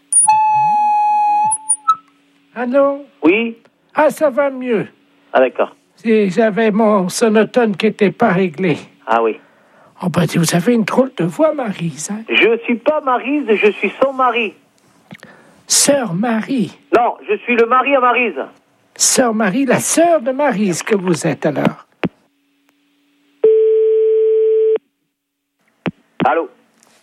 Allô? Oui. Ah, ça va mieux. Ah, d'accord. Si j'avais mon sonotone qui n'était pas réglé. Ah oui. Oh ben, vous avez une drôle de voix, Maryse. Hein? Je suis pas Maryse, je suis son mari. Sœur Marie. Non, je suis le mari à Maryse. Sœur Marie, la sœur de Maryse que vous êtes alors. Allô?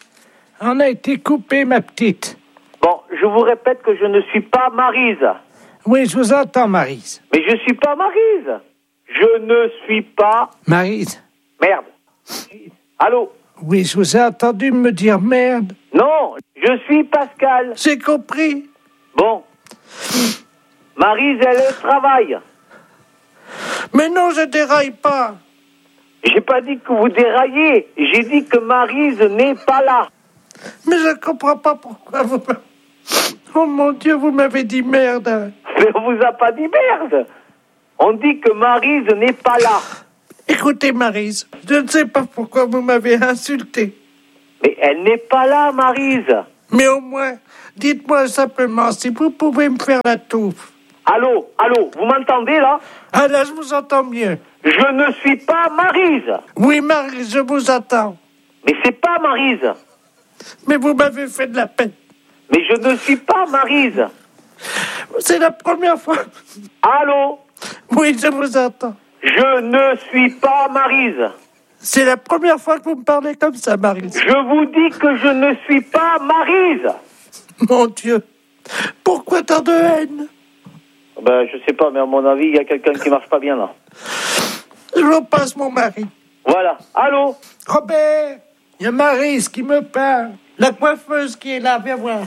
On a été coupé, ma petite. Bon, je vous répète que je ne suis pas Maryse. Oui, je vous entends, Maryse. Mais je suis pas Maryse. Je ne suis pas... Maryse. Merde. Allô? Oui, je vous ai entendu me dire merde. Non, je suis Pascal. J'ai compris. Bon. Maryse, elle travaille. Mais non, je déraille pas. J'ai pas dit que vous déraillez. J'ai dit que Maryse n'est pas là. Mais je comprends pas pourquoi vous... Oh mon Dieu, vous m'avez dit merde. Mais on vous a pas dit merde. On dit que Maryse n'est pas là. Écoutez, Maryse, je ne sais pas pourquoi vous m'avez insulté. Mais elle n'est pas là, Maryse. Mais au moins, dites-moi simplement si vous pouvez me faire la touffe. Allô, allô, vous m'entendez là? Ah là, je vous entends mieux. Je ne suis pas Maryse. Oui, Maryse, je vous attends. Mais c'est pas Maryse. Mais vous m'avez fait de la peine. Mais je ne suis pas Maryse. C'est la première fois. Allô? Oui, je vous entends. Je ne suis pas Maryse. C'est la première fois que vous me parlez comme ça, Maryse. Je vous dis que je ne suis pas Maryse. Mon Dieu. Pourquoi tant de haine? Ben, je sais pas, mais à mon avis, il y a quelqu'un qui marche pas bien là. Je vous passe mon mari. Voilà. Allô? Robert, il y a Maryse qui me parle. La coiffeuse qui est là, viens voir.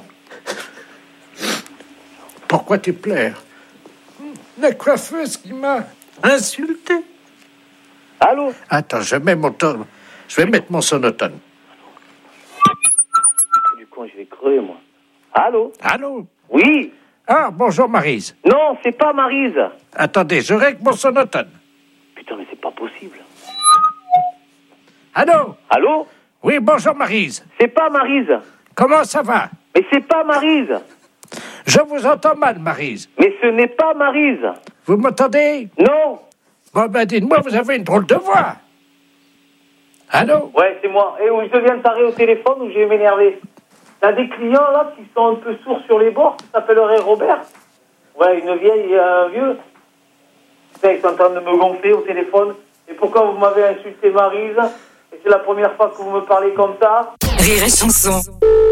Pourquoi tu pleures? La coiffeuse qui m'a insulté. Allô? Attends, je mets mon ton... Je vais mettre mon sonotone. Du con, je vais crever, moi. Allô? Allô? Oui? Ah, bonjour Maryse. Non, c'est pas Maryse. Attendez, je règle mon sonotone. Putain, mais c'est pas possible. Allô? Allô? Oui, bonjour Maryse. C'est pas Maryse. Comment ça va? Mais c'est pas Maryse. Je vous entends mal, Maryse. Mais ce n'est pas Maryse. Vous m'entendez? Non. Bon, ben dites-moi, vous avez une drôle de voix. Allô? Ouais, c'est moi. Et où je deviens taré au téléphone ou je vais m'énerver. T'as des clients, là, qui sont un peu sourds sur les bords, qui s'appelleraient Robert. Ouais, une vieille et un vieux. Putain, ils sont en train de me gonfler au téléphone. Et pourquoi vous m'avez insulté Maryse? Et c'est la première fois que vous me parlez comme ça. Rire et chanson.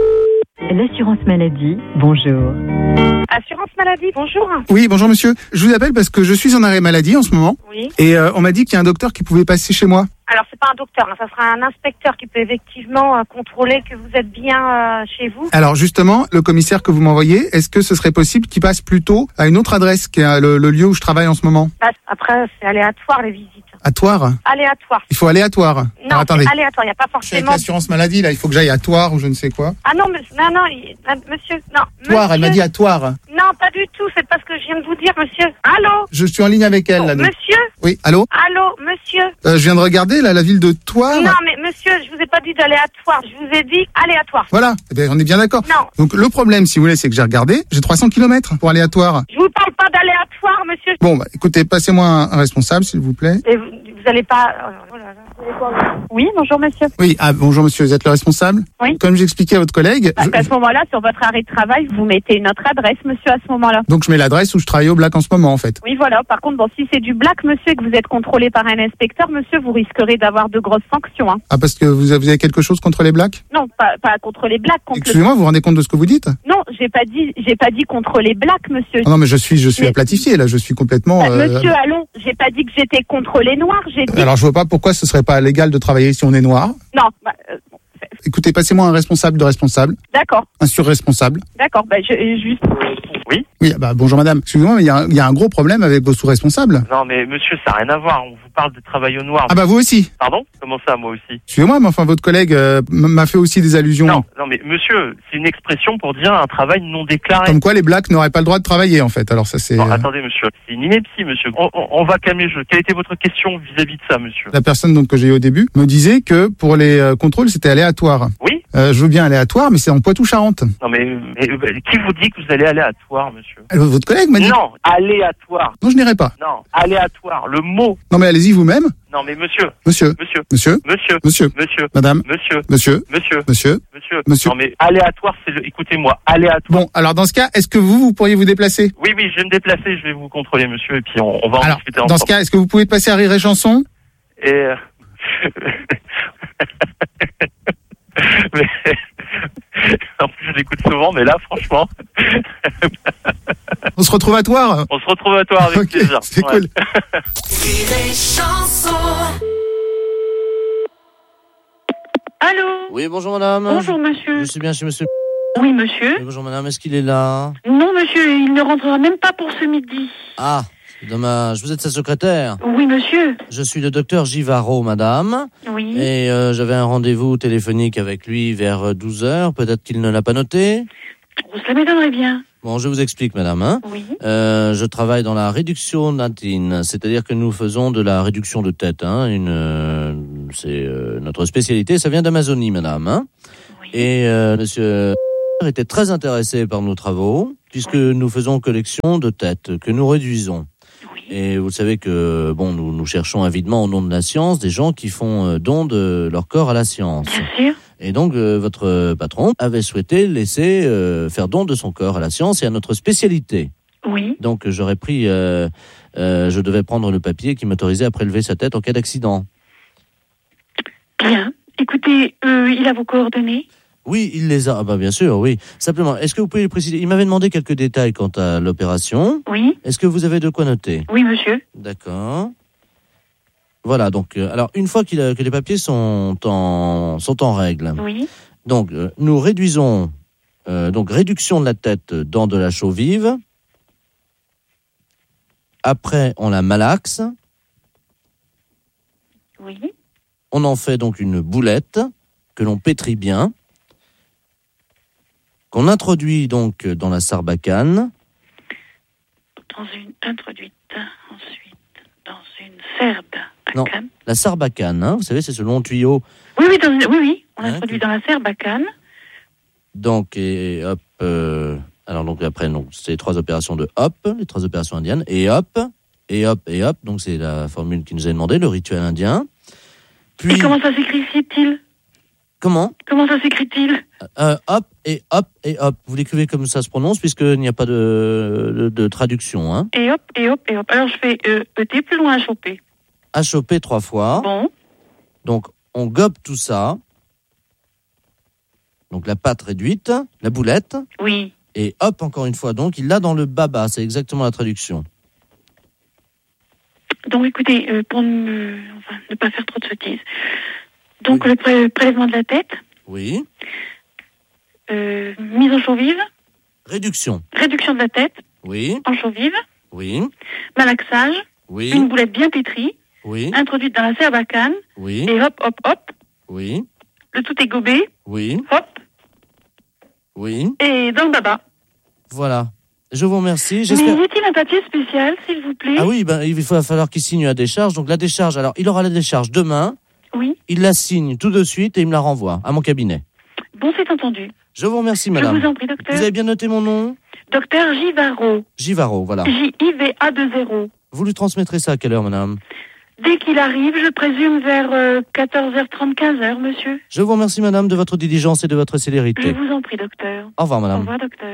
L'assurance maladie, bonjour. Assurance maladie, bonjour. Oui, bonjour monsieur. Je vous appelle parce que je suis en arrêt maladie en ce moment. Oui. Et euh, on m'a dit qu'il y a un docteur qui pouvait passer chez moi. Alors, c'est pas un docteur, hein, ça sera un inspecteur qui peut effectivement euh, contrôler que vous êtes bien euh, chez vous. Alors justement, le commissaire que vous m'envoyez, est-ce que ce serait possible qu'il passe plutôt à une autre adresse, qui est le, le lieu où je travaille en ce moment? Bah, après, c'est aléatoire les visites. À Toire? Aléatoire. Il faut aléatoire. Non, Alors, attendez. c'est aléatoire, il n'y a pas Je suis avec forcément... l'assurance maladie, là, il faut que j'aille à Toire ou je ne sais quoi. Ah non, monsieur, non, non, il- euh, monsieur, non. Toire, monsieur, elle m'a dit à Toire. Non, pas du tout, c'est parce que je viens de vous dire, monsieur. Allô? Je suis en ligne avec elle, là. donc. Monsieur? Oui, allô? Allô, monsieur? Euh, je viens de regarder, là, la ville de Toire. Non, mais monsieur, je vous ai pas dit d'aléatoire, je vous ai dit aléatoire. Voilà, eh bien, on est bien d'accord. Non. Donc le problème, si vous voulez, c'est que j'ai regardé, j'ai trois cents kilomètres pour aller à Toire. Je vous parle pas d'aléatoire, monsieur. Bon, bah, écoutez, passez-moi un, un responsable, s'il vous plaît. Et vous, vous allez pas... oh là là. Oui, bonjour monsieur. Oui, ah, bonjour monsieur, vous êtes le responsable? Oui. Comme j'expliquais à votre collègue, Bah, je- à ce moment-là, sur votre arrêt de travail, vous mettez une autre adresse, monsieur, à ce moment-là. donc je mets l'adresse où je travaille au Black en ce moment, en fait. Oui, voilà. Par contre, bon, si c'est du black, monsieur, et que vous êtes contrôlé par un inspecteur, monsieur, vous risquerez d'avoir de grosses sanctions. Hein. Ah, parce que vous avez, vous avez quelque chose contre les Blacks? Non, pas, pas contre les blacks. Contre Excusez-moi, vous vous rendez compte de ce que vous dites? le... Non, j'ai pas dit, j'ai pas dit contre les blacks, monsieur. Ah non, mais je suis, je suis Mais- aplatifié, là, je suis complètement... Bah, euh, Monsieur Allon, j'ai pas dit que j'étais contre les noirs, j'ai dit... Alors je vois pas pourquoi ce serait pas légal de travailler si on est noir. Non, bah, euh, bon, c'est- Écoutez, passez-moi un responsable de responsable, d'accord, un surresponsable. d'accord, bah, je, juste... Oui? Oui, bah bonjour madame. Excusez-moi, mais il y, a un- il y a un gros problème avec vos sous-responsables. Non, mais monsieur, ça n'a rien à voir. On vous parle de travail au noir. Ah bah vous aussi. Pardon? Comment ça, moi aussi? Excusez-moi, mais enfin votre collègue euh, m- m'a fait aussi des allusions. Non, non, mais monsieur, c'est une expression pour dire un travail non déclaré. Comme quoi les blacks n'auraient pas le droit de travailler en fait. Alors ça c'est... Non, euh, attendez, monsieur. C'est une ineptie, monsieur. On, on- on va calmer le jeu. Quelle était votre question vis-à-vis de ça, monsieur? La personne donc que j'ai eu au début me disait que pour les euh, contrôles c'était aléatoire. Oui? Euh, je veux bien aléatoire, mais c'est en Poitou-Charentes. Non, mais, mais, euh, qui vous dit que vous allez aléatoire, monsieur? Euh, Votre collègue m'a dit... Non, aléatoire. Non, je n'irai pas. Non, aléatoire. Le mot. Non mais allez-y vous-même. Non, mais monsieur. Monsieur. Monsieur. Monsieur. Monsieur. Monsieur. Monsieur. Madame. Monsieur. Monsieur. Monsieur. Monsieur. Monsieur. Monsieur. Non, mais aléatoire, c'est le... Écoutez-moi, aléatoire. Bon, alors dans ce cas, est-ce que vous, vous pourriez vous déplacer? Oui, oui, je vais me déplacer, je vais vous contrôler, monsieur, et puis on, on va en Alors, discuter dans ensemble. ce cas, est-ce que vous pouvez passer à Rire et Chanson? Et... euh, mais... En plus, je l'écoute souvent, mais là, franchement... On se retrouve à Toire. On se retrouve à toi avec Ok, plaisir. c'est Ouais. cool. Allô? Oui, bonjour madame. Bonjour, monsieur. Je suis bien chez monsieur. Oui, monsieur. Oui, bonjour madame, est-ce qu'il est là? Non, monsieur, il ne rentrera même pas pour ce midi. Ah, c'est dommage. Vous êtes sa secrétaire? Oui, monsieur. Je suis le docteur Givaro, madame. Oui. Et euh, j'avais un rendez-vous téléphonique avec lui vers douze heures. Peut-être qu'il ne l'a pas noté. Ça m'étonnerait bien. Bon, je vous explique, madame. Hein. Oui. Euh, je travaille dans la réduction natine, c'est-à-dire que nous faisons de la réduction de tête. Hein, une, euh, c'est euh, notre spécialité. Ça vient d'Amazonie, madame. Hein. Oui. Et euh, monsieur était très intéressé par nos travaux, puisque oui. nous faisons collection de têtes que nous réduisons. Oui. Et vous savez que bon, nous, nous cherchons avidement au nom de la science des gens qui font euh, don de leur corps à la science. Bien sûr. Et donc, euh, votre patron avait souhaité laisser euh, faire don de son corps à la science et à notre spécialité. Oui. Donc, j'aurais pris, euh, euh, je devais prendre le papier qui m'autorisait à prélever sa tête en cas d'accident. Bien. Écoutez, euh, il a vos coordonnées? Oui, il les a. Ah bah bien sûr, oui. Simplement, est-ce que vous pouvez préciser? Il m'avait demandé quelques détails quant à l'opération. Oui. Est-ce que vous avez de quoi noter? Oui, monsieur. D'accord. Voilà, donc, euh, alors, une fois qu'il a, que les papiers sont en, sont en règle. Oui. Donc, euh, nous réduisons, euh, donc, réduction de la tête dans de la chaux vive. Après, on la malaxe. Oui. On en fait donc une boulette que l'on pétrit bien, qu'on introduit donc dans la sarbacane. Dans une, introduite ensuite dans une serbe. Non, la sarbacane, hein, vous savez, c'est ce long tuyau. Oui, oui, dans une, oui, oui, on Hein, introduit dans la serbacane. Donc, et hop, euh, alors donc après, donc, c'est les trois opérations de hop, les trois opérations indiennes, et hop, et hop, et hop, donc c'est la formule qui nous est demandée, le rituel indien. Puis, Et comment ça s'écrit-il? comment Comment ça s'écrit-il? euh, Hop, et hop, et hop. Vous l'écrivez comme ça se prononce, puisqu'il n'y a pas de, de, de traduction. Hein. Et hop, et hop, et hop. Alors je fais euh, E T plus loin H O P. H O P trois fois. Bon. Donc, on gobe tout ça. Donc, la pâte réduite, la boulette. Oui. Et hop, encore une fois. Donc, il l'a dans le baba. C'est exactement la traduction. Donc écoutez, euh, pour ne, enfin, ne pas faire trop de sottises. Donc oui. le pré- prélèvement de la tête. Oui. Euh, mise en chaux vive. Réduction. Réduction de la tête. Oui. En chaux vive. Oui. Malaxage. Oui. Une boulette bien pétrie. Oui. Introduite dans la serbacane. Oui. Et hop, hop, hop. Oui. Le tout est gobé. Oui. Hop. Oui. Et dans le baba. Voilà. Je vous remercie. Mais J'espère... y a-t-il un papier spécial, s'il vous plaît? Ah oui, ben, il va falloir qu'il signe la décharge. Donc la décharge, alors il aura la décharge demain. Oui. Il la signe tout de suite et il me la renvoie à mon cabinet. Bon, c'est entendu. Je vous remercie, madame. Je vous en prie, docteur. Vous avez bien noté mon nom? Docteur Givaro. Givaro, voilà. J I V A deux zéro. Vous lui transmettrez ça à quelle heure, madame? Dès qu'il arrive, je présume vers euh, quatorze heures trente, quinze heures, monsieur. Je vous remercie, madame, de votre diligence et de votre célérité. Je vous en prie, docteur. Au revoir, madame. Au revoir, docteur.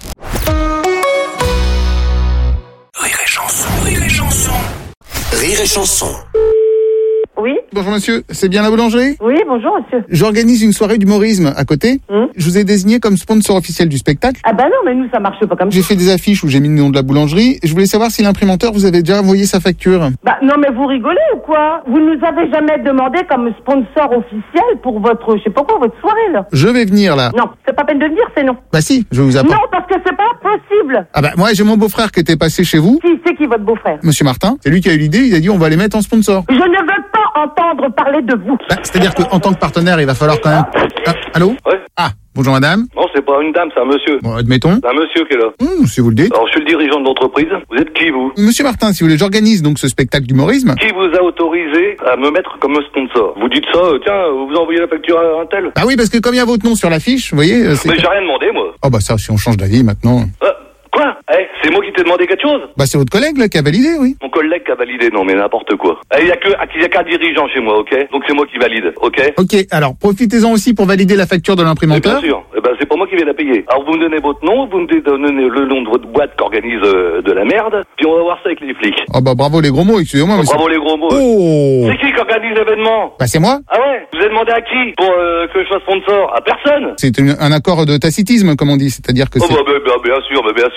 Rire et chanson, rire et chanson. Rire et chanson. Oui. Bonjour monsieur, c'est bien la boulangerie? Oui, bonjour monsieur. J'organise une soirée d'humorisme à côté. Hum. Je vous ai désigné comme sponsor officiel du spectacle. Ah bah non, mais nous ça marche pas comme ça. J'ai fait des affiches où j'ai mis le nom de la boulangerie. Je voulais savoir si l'imprimanteur vous avait déjà envoyé sa facture. Bah non mais vous rigolez ou quoi? Vous nous avez jamais demandé comme sponsor officiel pour votre, je sais pas quoi, votre soirée là. Je vais venir là. Non, c'est pas peine de le dire, c'est non. Bah si, je vous apporte. Non, parce que c'est pas possible. Ah bah moi j'ai mon beau-frère qui était passé chez vous. Qui c'est qui votre beau-frère? Monsieur Martin, c'est lui qui a eu l'idée, il a dit on va les mettre en sponsor. Je ne veux pas entendre parler de vous. Bah, c'est-à-dire qu'en tant que partenaire, il va falloir quand même... Ah, allô? Ouais. Ah, bonjour madame. Non, c'est pas une dame, c'est un monsieur. Bon, admettons. C'est un monsieur qui est là. Mmh, si vous le dites. Alors, je suis le dirigeant de l'entreprise. Vous êtes qui, vous? Monsieur Martin, si vous voulez, j'organise donc ce spectacle d'humorisme. Qui vous a autorisé à me mettre comme sponsor? Vous dites ça, euh, tiens, vous envoyez la facture à un tel? Ah oui, parce que comme il y a votre nom sur l'affiche, vous voyez... c'est... Mais j'ai rien demandé, moi. Oh bah ça, si on change d'avis maintenant... Euh, quoi? Eh, c'est moi qui t'ai demandé quelque chose? Bah c'est votre collègue là qui a validé, oui. Mon collègue qui a validé, non mais n'importe quoi. Il eh, y a que, il y a qu'un dirigeant chez moi, ok? Donc c'est moi qui valide, ok? Ok, alors profitez-en aussi pour valider la facture de l'imprimanteur. Bien sûr, eh ben, c'est pas moi qui vais la payer. Alors vous me donnez votre nom, vous me donnez le nom de votre boîte qui organise euh, de la merde, puis on va voir ça avec les flics. Oh bah bravo les gros mots, excusez-moi. Oh, mais bravo les gros mots. Oh. C'est qui qui organise l'événement? Bah c'est moi. Ah ouais? Vous avez demandé à qui pour euh, que je sois sponsor? À personne. C'est une, un accord de tacitisme, comme on dit, c'est-à-dire que oh c'est... bah, bah, bah bien sûr, bah, bien sûr.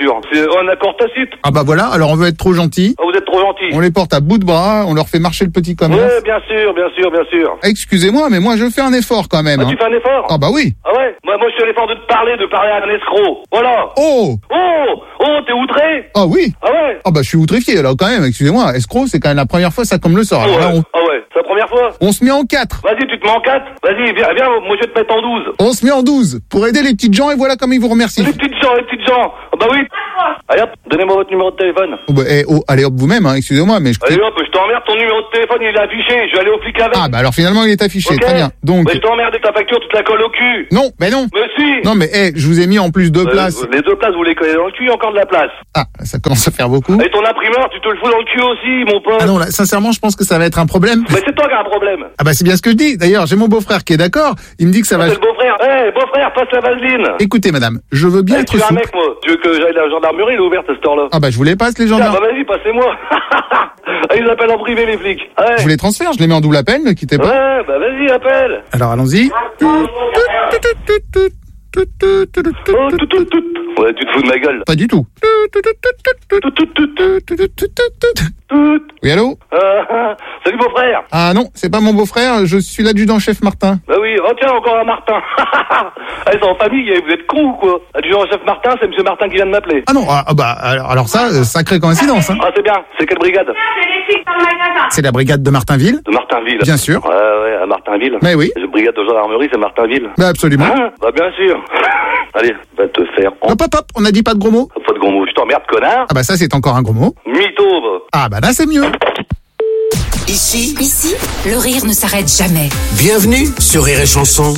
sûr. C'est un accord tacite. Ah bah voilà, alors on veut être trop gentil. Ah, vous êtes trop gentil. On les porte à bout de bras, on leur fait marcher le petit commerce. Ouais, bien sûr, bien sûr, bien sûr. Excusez-moi, mais moi je fais un effort quand même. Ah, hein. tu fais un effort? Ah bah oui. Ah ouais? Moi, moi je fais l'effort de te parler, de parler à un escroc. Voilà. Oh Oh Oh, t'es outré? Ah oui. Ah ouais? Ah bah je suis outrifié alors quand même, excusez-moi. Escroc, c'est quand même la première fois ça comme le sort. Ah Alors ouais, là, on... ah ouais. C'est la première fois? on se met en quatre. Vas-y, tu te mets en quatre? Vas-y, viens, viens, moi je vais te mettre en douze. On se met en douze pour aider les petites gens et voilà comme ils vous remercient. Les petites gens, les petites gens. Ah bah oui. Allez hop, donnez-moi votre numéro de téléphone. Oh bah, eh, oh, allez hop vous-même, hein, excusez-moi, mais je... Allez hop, je t'emmerde, ton numéro de téléphone il est affiché, je vais aller au flic avec. Ah bah alors finalement il est affiché, Ok. très bien. Donc... Mais je t'emmerde et ta facture, tu te la colles au cul. Non, mais non. Mais si. Non mais eh, je vous ai mis en plus deux Euh, places. Les deux places, vous les collez dans le cul, il y a encore de la place. Ah, ça commence à faire beaucoup. Et ton imprimeur, tu te le fous dans le cul aussi, mon pote. Ah non, là, sincèrement, je pense que ça va être un problème. Mais c'est toi qui as un problème. Ah bah c'est bien ce que je dis. D'ailleurs, j'ai mon beau-frère qui est d'accord. Il me dit que ça va... C'est le beau-frère. Eh, beau-frère, passe la vaseline. Écoutez madame, je veux bien Eh, être tu es un souple. mec, moi. Tu veux que j'aille à la gendarmerie, elle est ouverte à cette heure-là. Ah bah je vous les passe les Tiens, gendarmes. bah vas-y, passez-moi. Ah, ils appellent en privé, les flics. Ouais. Je vous les transfère, je les mets en double appel, ne quittez pas. Ouais, bah vas-y, appelle. Alors allons-y. Oh, tout, tout, tout. Ouais, tu te fous de ma gueule. Pas du tout. Oui, allô? Euh, salut, beau-frère. Ah non, c'est pas mon beau-frère, je suis l'adjudant-chef Martin. Bah oui, oh tiens, encore un Martin. Ah, ils sont en famille, vous êtes cons ou quoi? Adjudant-chef Martin, c'est monsieur Martin qui vient de m'appeler. Ah non, ah, ah bah alors, alors ça, euh, sacrée coïncidence. Hein. Ah, c'est bien. C'est quelle brigade? C'est la brigade de Martinville. De Martinville. Bien sûr. Ouais, ouais, à Martinville. Mais oui. La brigade de gendarmerie, c'est Martinville. Bah absolument. Hein? Bah bien sûr. Allez, va te faire en... Hop hop hop, on a dit pas de gros mots. Pas de gros mots, je t'emmerde, connard. Ah bah ça c'est encore un gros mot. Mytho, va. Ah bah là c'est mieux. Ici, ici, le rire ne s'arrête jamais. Bienvenue sur Rire et Chanson.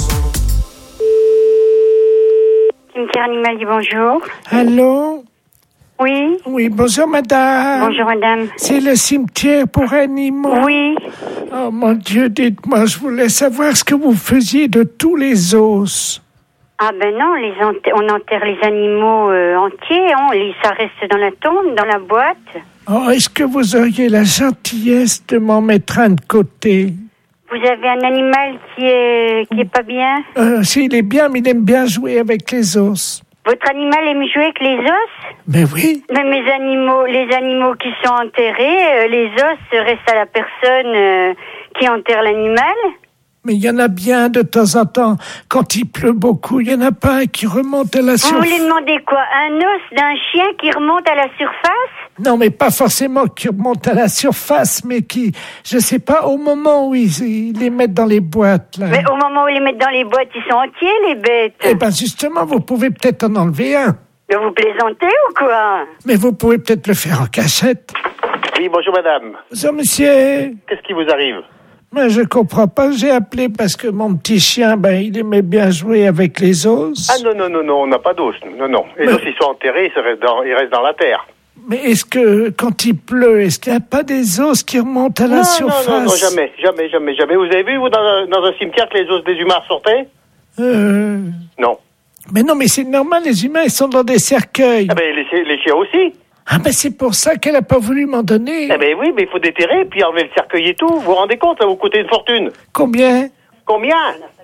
Cimetière animalier, bonjour. Allô? Oui. Oui, bonjour madame. Bonjour madame. C'est le cimetière pour animaux. Oui. Oh mon Dieu, dites-moi, je voulais savoir ce que vous faisiez de tous les os. Ah ben non, les ent- on enterre les animaux euh, entiers, on les, ça reste dans la tombe, dans la boîte. Oh, est-ce que vous auriez la gentillesse de m'en mettre un de côté? Vous avez un animal qui est qui est pas bien? Euh, s'il est bien, mais il aime bien jouer avec les os. Votre animal aime jouer avec les os? Mais oui. Mais mes animaux, les animaux qui sont enterrés, euh, les os restent à la personne euh, qui enterre l'animal. Mais il y en a bien de temps en temps. Quand il pleut beaucoup, il y en a pas un qui remonte à la Vous surface. voulez demander quoi? Un os d'un chien qui remonte à la surface? Non, mais pas forcément qui remonte à la surface, mais qui, je sais pas, au moment où ils, ils les mettent dans les boîtes, là. Mais au moment où ils les mettent dans les boîtes, ils sont entiers, les bêtes. Eh ben, justement, vous pouvez peut-être en enlever un. Mais vous plaisantez ou quoi? Mais vous pouvez peut-être le faire en cachette. Oui, bonjour madame. Bonjour, monsieur. Qu'est-ce qui vous arrive? Mais je comprends pas, j'ai appelé parce que mon petit chien, ben, il aimait bien jouer avec les os. Ah non, non, non, non, on n'a pas d'os. Non, non. Les Mais- os, ils sont enterrés, ils restent dans, ils restent dans la terre. Mais est-ce que, quand il pleut, est-ce qu'il n'y a pas des os qui remontent à la non, surface? non, non, non, jamais, jamais, jamais, jamais. Vous avez vu, vous, dans un, dans un cimetière, que les os des humains sortaient? Euh... Non. Mais non, mais c'est normal, les humains, ils sont dans des cercueils. Ah ben, les, les chiens aussi. Ah ben, c'est pour ça qu'elle a pas voulu m'en donner. Ah ben oui, mais il faut déterrer, puis enlever le cercueil et tout. Vous vous rendez compte, ça va vous coûter une fortune. Combien? Combien?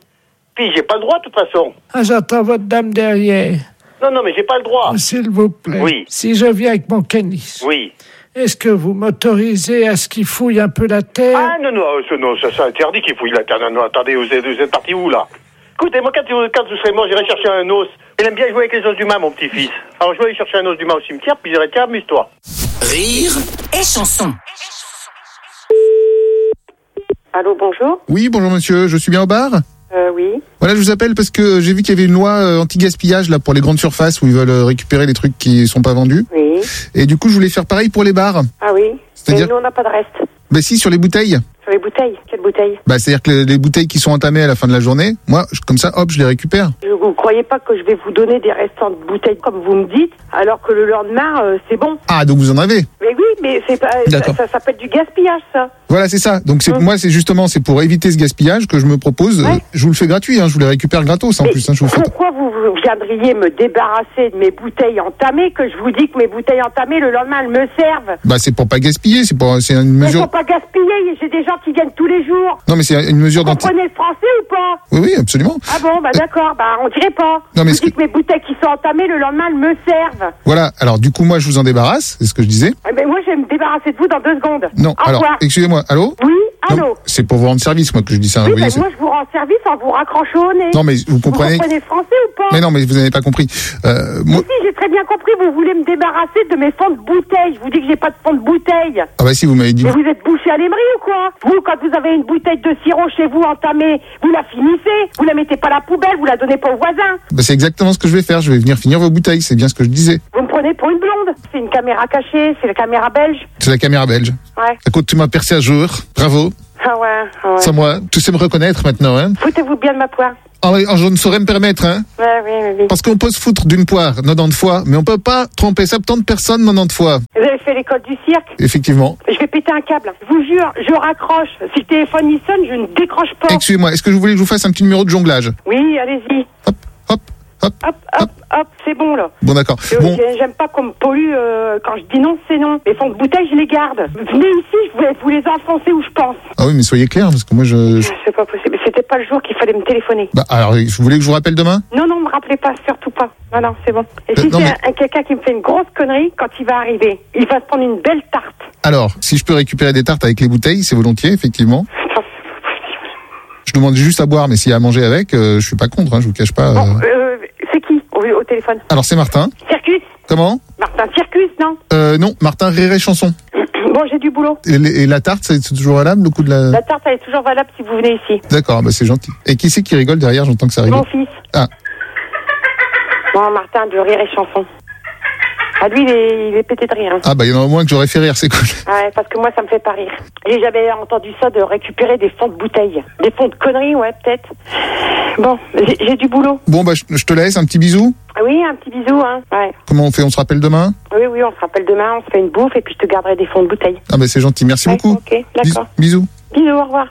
Puis j'ai pas le droit, de toute façon. Ah, j'entends votre dame derrière. Non, non, mais j'ai pas le droit. Oh, s'il vous plaît. Oui. Si je viens avec mon canis. Oui. Est-ce que vous m'autorisez à ce qu'il fouille un peu la terre? Ah non, non, ça, non, ça, c'est interdit qu'il fouille la terre. Non, non, attendez, vous êtes, vous êtes parti où, là? Écoutez, moi, quand, vous- quand vous serez mort, j'irai chercher un os. Il aime bien jouer avec les os d'humain, mon petit-fils. Alors, je vais aller chercher un os d'humain au cimetière, puis je dirai, tiens, amuse-toi. Rire et chanson. Allô, bonjour. Oui, bonjour monsieur, je suis bien au bar? Euh, oui. Voilà, je vous appelle parce que j'ai vu qu'il y avait une loi euh, anti-gaspillage là pour les grandes surfaces où ils veulent euh, récupérer les trucs qui sont pas vendus. Oui. Et du coup, je voulais faire pareil pour les bars. Ah oui. C'est-à-dire- Mais nous, on n'a pas de reste. Bah si, sur les bouteilles. Sur les bouteilles. Quelle bouteille? Bah c'est-à-dire que les, les bouteilles qui sont entamées à la fin de la journée, moi, je- comme ça, hop, je les récupère. Je- Vous ne croyez pas que je vais vous donner des restants de bouteilles comme vous me dites, alors que le lendemain, euh, c'est bon? Ah, donc vous en avez. Mais oui, mais c'est pas, ça, D'accord. ça s'appelle du gaspillage, ça. Voilà, c'est ça. Donc c'est Hum. moi, c'est justement, c'est pour éviter ce gaspillage que je me propose. euh, Ouais. je vous le fais gratuit, hein, je vous les récupère gratos en Mais plus. Hein, je vous fais. pourquoi vous, vous viendriez me débarrasser de mes bouteilles entamées, que je vous dis que mes bouteilles entamées, le lendemain, elles me servent? Bah c'est pour pas gaspiller, c'est pour, c'est une Mais mesure. faut pas gaspiller, vieille, j'ai des gens qui viennent tous les jours. Non, mais c'est une mesure Vous d'anti... comprenez le français ou pas? Oui, oui, absolument. Ah bon, bah d'accord, bah on dirait pas. Non, mais vous ce dites que mes bouteilles qui sont entamées, le lendemain, elles me servent. Voilà, alors du coup, moi, je vous en débarrasse, c'est ce que je disais. Eh ben, moi, je vais me débarrasser de vous dans deux secondes. Non, Au alors, revoir. excusez-moi, allô? Oui, allô? Non, c'est pour vous rendre service, moi, que je dis ça. Oui, vous voyez, ben, c'est- moi, je vous rends service en vous raccrochant au nez. Non, mais vous comprenez... Vous comprenez français ou pas? Mais non, mais vous n'avez pas compris. Euh, moi... Si, j'ai très bien compris, vous voulez me débarrasser de mes fonds de bouteille. Je vous dis que j'ai pas de fond de bouteille. Ah bah si, vous m'avez dit... Mais vous êtes bouché à l'émery ou quoi? Vous, quand vous avez une bouteille de sirop chez vous entamée, vous la finissez, vous la mettez pas à la poubelle, vous la donnez pas au voisin. Bah c'est exactement ce que je vais faire, je vais venir finir vos bouteilles, c'est bien ce que je disais. Vous me prenez pour une blonde. C'est une caméra cachée, c'est la caméra belge. C'est la caméra belge. Ouais. Écoute, tu m'as percé à jour, bravo. Ah ouais, ah ouais. C'est moi, tu sais me reconnaître maintenant, hein. Foutez-vous bien de ma poire. Ah oui, je ne saurais me permettre, hein. Ouais, oui, oui, oui. Parce qu'on peut se foutre d'une poire quatre-vingt-dix fois, mais on peut pas tromper soixante-dix personnes quatre-vingt-dix fois. Vous avez fait l'école du cirque? Effectivement. Je vais péter un câble. Je vous jure, je raccroche. Si le téléphone y sonne, je ne décroche pas. Excusez-moi, est-ce que je voulais que je vous fasse un petit numéro de jonglage? Oui, allez-y. Hop, hop, hop. Hop, hop, hop, c'est bon, là. Bon, d'accord. Euh, Bon, j'ai- J'aime pas qu'on me pollue. euh, quand je dis non, c'est non. Les fonds de bouteille, je les garde. Venez ici, je vais vous les enfoncer où je pense. ah oui, mais soyez clair, parce que moi je... je- C'est pas possible. C'était pas le jour qu'il fallait me téléphoner. Bah alors, vous voulez que je vous rappelle demain? Non, non, me rappelez pas, surtout pas. Non, non, c'est bon. Et Euh, si non, c'est mais- un- un quelqu'un qui me fait une grosse connerie, quand il va arriver, il va se prendre une belle tarte. Alors, si je peux récupérer des tartes avec les bouteilles, c'est volontiers, effectivement. Je demande juste à boire, mais s'il y a à manger avec, euh, je suis pas contre, hein, je vous cache pas. euh. Euh, c'est qui au, au téléphone? Alors c'est Martin. Circus? Comment? Martin Circus, non? Euh, non, Martin Réré Chanson. Bon, j'ai du boulot. Et, les- et la tarte, c'est c'est toujours valable, le coup de la... La tarte, elle est toujours valable si vous venez ici. D'accord, bah c'est gentil. Et qui c'est qui rigole derrière? J'entends que ça rigole. Mon fils. Ah, Bon, Martin de Rire et Chanson. Ah, lui, il est, il est pété de rire. Hein. ah bah il y en a au moins que j'aurais fait rire, c'est cool. Ouais, parce que moi, ça me fait pas rire. J'ai jamais entendu ça de récupérer des fonds de bouteilles. Des fonds de conneries, ouais, peut-être. Bon, j'ai j'ai du boulot. Bon bah je, je te laisse, un petit bisou. Ah oui, un petit bisou, hein. Ouais. Comment on fait? On se rappelle demain? Oui, oui, on se rappelle demain, on se fait une bouffe et puis je te garderai des fonds de bouteille. Ah bah c'est gentil, merci Ouais, beaucoup. ok, d'accord. Bisous. Bisous, au revoir.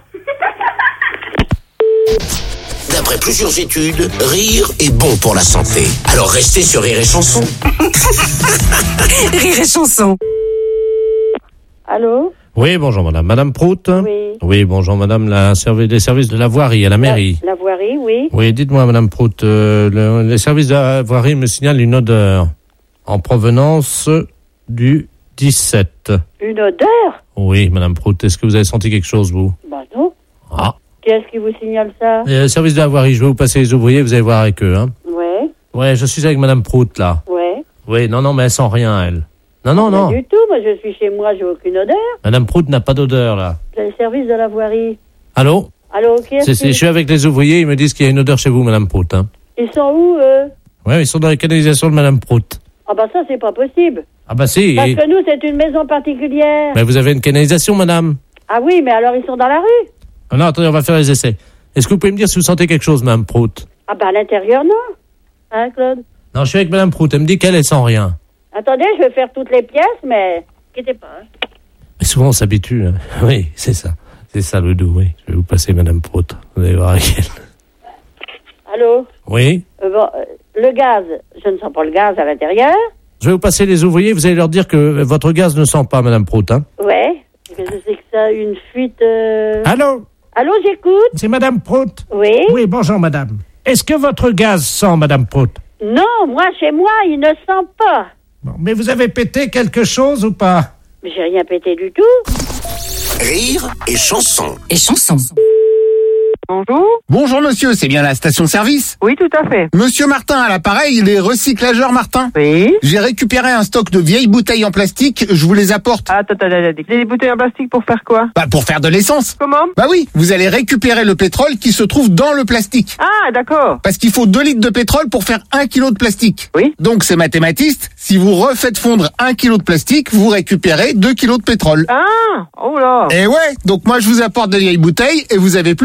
D'après plusieurs études, rire est bon pour la santé. Alors restez sur Rire et Chanson. Rire et chanson. Allô? Oui, bonjour madame. Madame Prout? Oui. Oui, bonjour madame, la servi- les services de la voirie à la mairie. La voirie, oui. Oui, dites-moi madame Prout, euh, le- les services de la voirie me signalent une odeur en provenance du dix-sept. Une odeur? Oui, madame Prout, est-ce que vous avez senti quelque chose, vous? Bah non. Ah. Qui est-ce qui vous signale ça? Et le service de la voirie, je vais vous passer les ouvriers, vous allez voir avec eux, hein. Ouais, Ouais, je suis avec madame Prout, là. ouais. Oui, non, non, mais elle sent rien, elle. Non, non, Pas non. du tout, moi je suis chez moi, j'ai aucune odeur. Madame Prout n'a pas d'odeur, là. C'est le service de la voirie. Allô? Allô, qui est-ce C'est, c'est, qui... je suis avec les ouvriers, ils me disent qu'il y a une odeur chez vous, madame Prout, hein. Ils sont où, eux? Ouais, ils sont dans les canalisations de madame Prout. Ah bah ça, c'est pas possible. Ah bah si. Parce et- que nous, c'est une maison particulière. Mais vous avez une canalisation, madame? Ah oui, mais alors ils sont dans la rue? Ah non, attendez, on va faire les essais. Est-ce que vous pouvez me dire si vous sentez quelque chose, madame Prout? Ah bah à l'intérieur, non. Hein, Claude? Non, je suis avec madame Prout, elle me dit qu'elle, elle sent rien. Attendez, je vais faire toutes les pièces, mais... Quittez pas. Hein. Mais souvent, on s'habitue, hein. Oui, c'est ça. C'est ça le doux, oui. Je vais vous passer madame Prout. Vous allez voir avec elle. Allô? Oui? Euh, bon, euh, le gaz, je ne sens pas le gaz à l'intérieur. Je vais vous passer les ouvriers, vous allez leur dire que votre gaz ne sent pas, madame Prout, hein. Ouais. Qu'est-ce que c'est que ça? Une fuite... euh... Allô? Allô, j'écoute? C'est Madame Prout? Oui? Oui, bonjour madame. Est-ce que votre gaz sent, Madame Prout? Non, moi, chez moi, il ne sent pas. Bon, mais vous avez pété quelque chose ou pas? Mais j'ai rien pété du tout. Rire et Chanson. Et chanson. Bonjour. Bonjour monsieur, c'est bien la station-service? Oui, tout à fait. Monsieur Martin à l'appareil, les recyclageurs Martin. Oui. J'ai récupéré un stock de vieilles bouteilles en plastique, je vous les apporte. Attends, attends, attends. Des bouteilles en plastique pour faire quoi? Bah pour faire de l'essence. Comment? Bah oui, vous allez récupérer le pétrole qui se trouve dans le plastique. Ah, d'accord. Parce qu'il faut deux litres de pétrole pour faire un kilo de plastique. Oui. Donc c'est mathématiste, si vous refaites fondre un kilo de plastique, vous récupérez deux kilos de pétrole. Ah, oh là. Et ouais, donc moi je vous apporte des vieilles bouteilles et vous avez plus qu'à les fondre.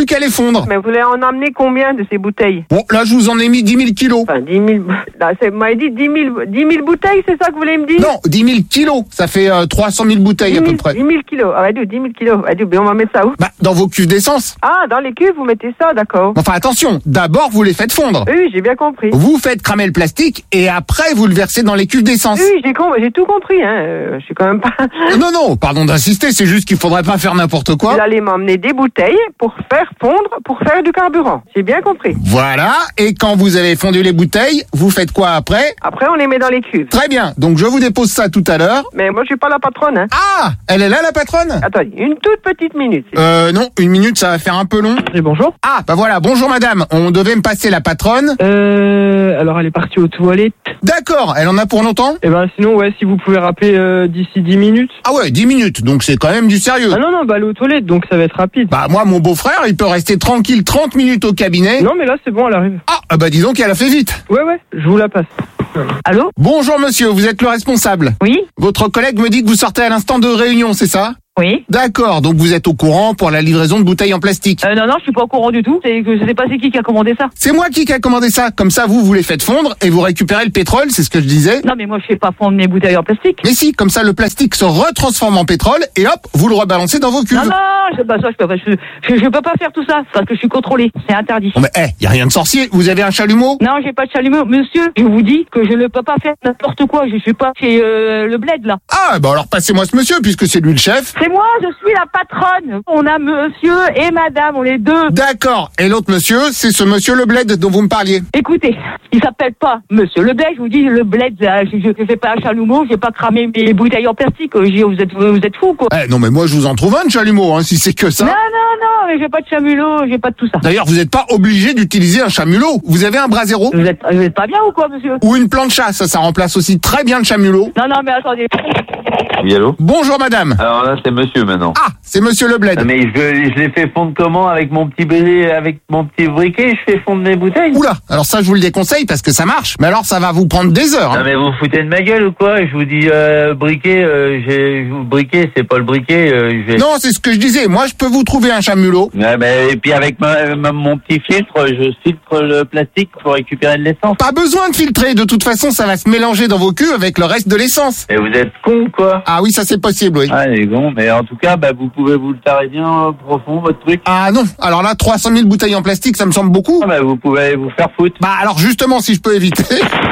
fondre. Mais vous voulez en amener combien de ces bouteilles? Bon, là, je vous en ai mis dix mille kilos. Enfin, dix mille... Là, c'est... Vous m'avez dit dix mille... dix mille bouteilles, c'est ça que vous voulez me dire? Non, dix mille kilos. Ça fait euh, trois cent mille bouteilles à peu près. dix mille kilos. Ah, ouais, dix mille kilos. Ah, mais on va mettre ça où? Bah, dans vos cuves d'essence. Ah, dans les cuves, vous mettez ça, d'accord. Enfin, attention. D'abord, vous les faites fondre. Oui, j'ai bien compris. Vous faites cramer le plastique et après, vous le versez dans les cuves d'essence. Oui, j'ai, com... j'ai tout compris, hein. Euh, je suis quand même pas... Non, non, pardon d'insister, c'est juste qu'il faudrait pas faire n'importe quoi. Vous allez m'emmener des bouteilles pour faire fondre, pour faire du carburant. J'ai bien compris. Voilà, et quand vous avez fondu les bouteilles, vous faites quoi après? Après, on les met dans les cuves. Très bien, donc je vous dépose ça tout à l'heure. Mais moi, je suis pas la patronne, hein. Ah, elle est là, la patronne? Attendez, une toute petite minute. Euh, non, une minute, ça va faire un peu long. Et bonjour. Ah, bah voilà, bonjour madame, on devait me passer la patronne. Euh, alors elle est partie aux toilettes. D'accord, elle en a pour longtemps? Eh ben sinon, ouais, si vous pouvez rappeler euh, d'ici dix minutes. Ah ouais, dix minutes, donc c'est quand même du sérieux. Ah non, non, bah elle est aux toilettes, donc ça va être rapide. Bah moi, mon beau-frère, il peut rester tranquille trente minutes au cabinet. Non, mais là, c'est bon, elle arrive. Ah, bah dis donc, elle a fait vite. Ouais, ouais, je vous la passe. Allô? Bonjour monsieur, vous êtes le responsable? Oui. Votre collègue me dit que vous sortez à l'instant de réunion, c'est ça? Oui. D'accord, donc vous êtes au courant pour la livraison de bouteilles en plastique. Euh, non, non, je suis pas au courant du tout. C'est que je sais pas c'est qui qui a commandé ça. C'est moi qui a commandé ça. Comme ça, vous, vous les faites fondre et vous récupérez le pétrole, c'est ce que je disais. Non, mais moi, je fais pas fondre mes bouteilles en plastique. Mais si, comme ça, le plastique se retransforme en pétrole et hop, vous le rebalancez dans vos cuves. Non, non, je, bah, ça, je, peux, je, je, je peux pas faire tout ça parce que je suis contrôlée. C'est interdit. Bon, mais, eh, y a rien de sorcier. Vous avez un chalumeau? Non, j'ai pas de chalumeau. Monsieur, je vous dis que je ne peux pas faire n'importe quoi. Je suis pas chez euh, le bled, là. Ah, bah alors passez-moi ce monsieur, puisque c'est lui le chef. C'est moi, je suis la patronne. On a monsieur et madame, on est deux. D'accord. Et l'autre monsieur, c'est ce monsieur le bled dont vous me parliez. Écoutez, il s'appelle pas monsieur le bled, je vous dis le bled, là, je ne fais pas un chalumeau, j'ai pas cramé mes bouteilles en plastique. Je, vous êtes vous êtes fous, quoi. Eh, non, mais moi, je vous en trouve un de chalumeau, hein, si c'est que ça. Non, non, non, mais j'ai pas de chalumeau, j'ai pas de tout ça. D'ailleurs, vous n'êtes pas obligé d'utiliser un chalumeau. Vous avez un brasero. Vous êtes, vous êtes pas bien ou quoi, monsieur? Ou une plancha, ça, ça remplace aussi très bien le chalumeau. Non, non, mais attendez. Oui, allô? Bonjour, madame. Alors là, c'est monsieur maintenant. Ah, c'est monsieur le bled. Mais je, je l'ai fait fondre comment? Avec mon petit bébé, avec mon petit briquet, je fais fondre mes bouteilles? Oula, alors ça, je vous le déconseille parce que ça marche. Mais alors, ça va vous prendre des heures. Hein. Non, mais vous foutez de ma gueule ou quoi? Je vous dis, euh, briquet, euh, j'ai, briquet, c'est pas le briquet, euh, j'ai... Non, c'est ce que je disais. Moi, je peux vous trouver un chalumeau. Ouais, mais, et puis avec ma, ma, mon petit filtre, je filtre le plastique pour récupérer de l'essence. Pas besoin de filtrer. De toute façon, ça va se mélanger dans vos cuves avec le reste de l'essence. Et vous êtes con, quoi? Ah oui, ça c'est possible, oui. Ah, les cons, mais en tout cas, bah, vous pouvez vous le tarer bien euh, profond, votre truc. Ah non, alors là, trois cent mille bouteilles en plastique, ça me semble beaucoup. Ah, bah, vous pouvez vous faire foutre. Bah alors justement, si je peux éviter...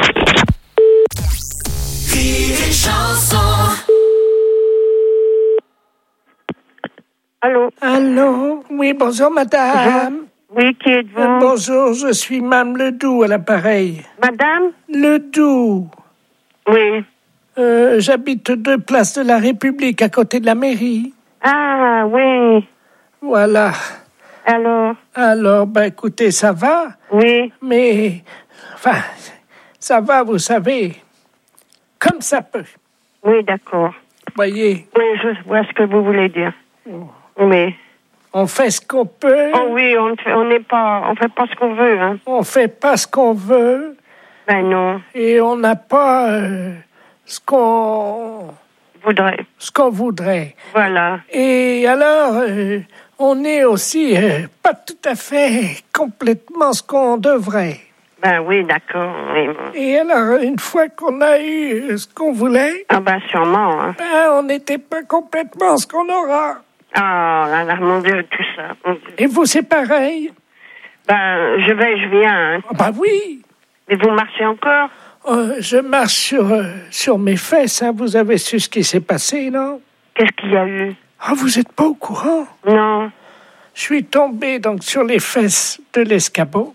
Allô? Allô? Oui, bonjour, madame. Oui, qui êtes-vous? Euh, bonjour, je suis Mme Ledoux à l'appareil. Madame? Ledoux. Oui. Euh, j'habite deux places de la République, à côté de la mairie. Ah, oui. Voilà. Alors? Alors, ben écoutez, ça va? Oui. Mais, enfin, ça va, vous savez, comme ça peut. Oui, d'accord. Voyez? Oui, je vois ce que vous voulez dire. Oui. On fait ce qu'on peut. Oh oui, on fait, on n'est pas, on fait pas ce qu'on veut, hein. On fait pas ce qu'on veut. Ben non. Et on n'a pas euh, ce qu'on voudrait. Ce qu'on voudrait. Voilà. Et alors, euh, on est aussi euh, pas tout à fait complètement ce qu'on devrait. Ben oui, d'accord. Oui. Et alors, une fois qu'on a eu ce qu'on voulait... Ah ben sûrement, hein. Ben, on n'était pas complètement ce qu'on aura. Ah, là, là, mon Dieu, tout ça. Mon Dieu. Et vous, c'est pareil? Ben, je vais, je viens. Hein. Ah ben oui. Mais vous marchez encore? euh, Je marche sur, euh, sur mes fesses, hein. Vous avez su ce qui s'est passé, non? Qu'est-ce qu'il y a eu? Ah, vous n'êtes pas au courant? Non. Je suis tombé, donc, sur les fesses de l'escabeau.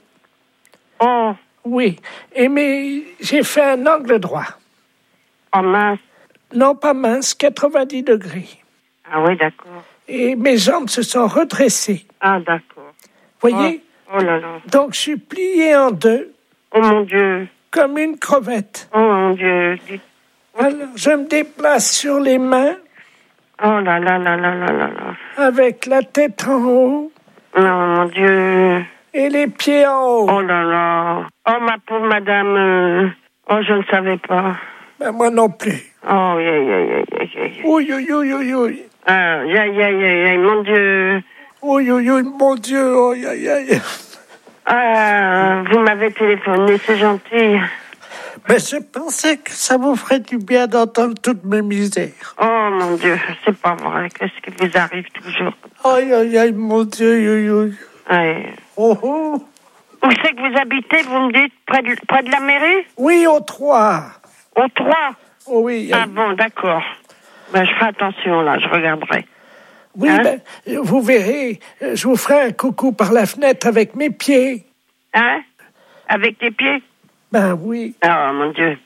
Oh. Oui. Et mais j'ai fait un angle droit. Oh mince. Non, pas mince, quatre-vingt-dix degrés. Ah oui, d'accord. Et mes jambes se sont redressées. Ah, d'accord. Voyez? Oh, oh là là. Donc, je suis plié en deux. Oh mon Dieu. Comme une crevette. Oh mon Dieu. Alors, je me déplace sur les mains. Oh là là là là là là là. Avec la tête en haut. Oh mon Dieu. Et les pieds en haut. Oh là là. Oh ma pauvre madame. Euh... Oh, je ne savais pas. Ben, moi non plus. Oh, aïe, aïe, aïe, aïe, aïe. Oui, oui, oui, oui, oui. Ah, aïe, aïe, aïe, aïe, mon Dieu. Oui, oui, oui, mon Dieu, oh, aïe, aïe, aïe. Ah, vous m'avez téléphoné, c'est gentil. Mais je pensais que ça vous ferait du bien d'entendre toutes mes misères. Oh mon Dieu, c'est pas vrai. Qu'est-ce qui vous arrive toujours? Aïe, aïe, aïe, mon Dieu, aïe, aïe. Ouais. Oh, oh. Où c'est que vous habitez, vous me dites? Près de, près de la mairie? Oui, au trois. Au trois? Oh, oui. Ah bon, d'accord. Ben, je ferai attention, là, je regarderai. Oui, hein? ben, vous verrez, je vous ferai un coucou par la fenêtre avec mes pieds. Hein? Avec tes pieds? Ben oui. Oh, mon Dieu.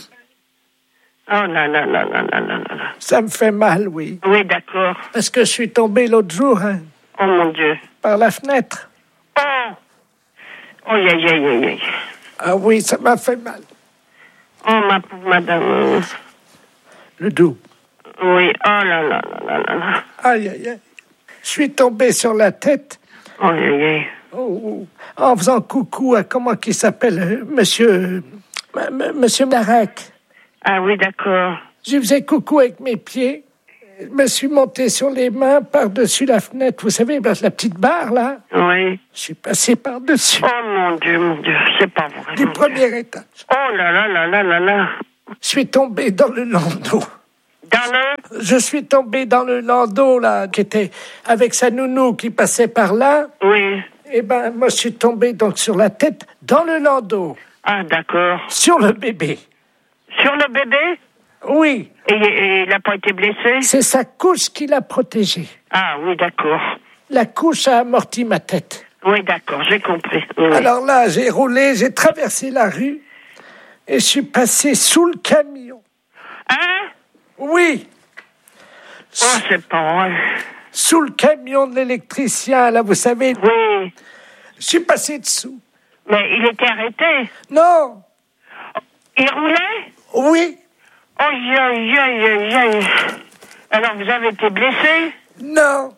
Oh là là là là là là là. Ça me fait mal, oui. Oui, d'accord. Parce que je suis tombé l'autre jour, hein. Oh, mon Dieu. Par la fenêtre. Oh! Oh, aïe, aïe, aïe, aïe. Ah oui, ça m'a fait mal. Oh, ma pauvre madame. Le dos. Oui, oh là là là là là là. Aïe, aïe, aïe. Je suis tombé sur la tête. Oh, aïe, aïe. Oh, oh. En faisant coucou à comment qu'il s'appelle, euh, monsieur... euh, m- monsieur Marek. Ah oui, d'accord. Je faisais coucou avec mes pieds. Je me suis monté sur les mains par-dessus la fenêtre. Vous savez, la petite barre, là. Oui. Je suis passé par-dessus. Oh, mon Dieu, mon Dieu, c'est pas vrai. Du premier Dieu. étage. Oh là là là là là là. Je suis tombé dans le landau. Dans le... Je suis tombé dans le landau, là, qui était avec sa nounou qui passait par là. Oui. Eh ben, moi, je suis tombé donc sur la tête dans le landau. Ah, d'accord. Sur le bébé. Sur le bébé? Oui. Et, et il n'a pas été blessé? C'est sa couche qui l'a protégé. Ah oui, d'accord. La couche a amorti ma tête. Oui, d'accord, j'ai compris. Oui. Alors là, j'ai roulé, j'ai traversé la rue et je suis passé sous le camion. Hein? Oui. Oh, c'est pas vrai. Sous le camion de l'électricien, là, vous savez. Oui. Je suis passé dessous. Mais il était arrêté? Non. Il roulait? Oui. Oh, aïe, aïe, aïe, aïe. Alors, vous avez été blessé? Non.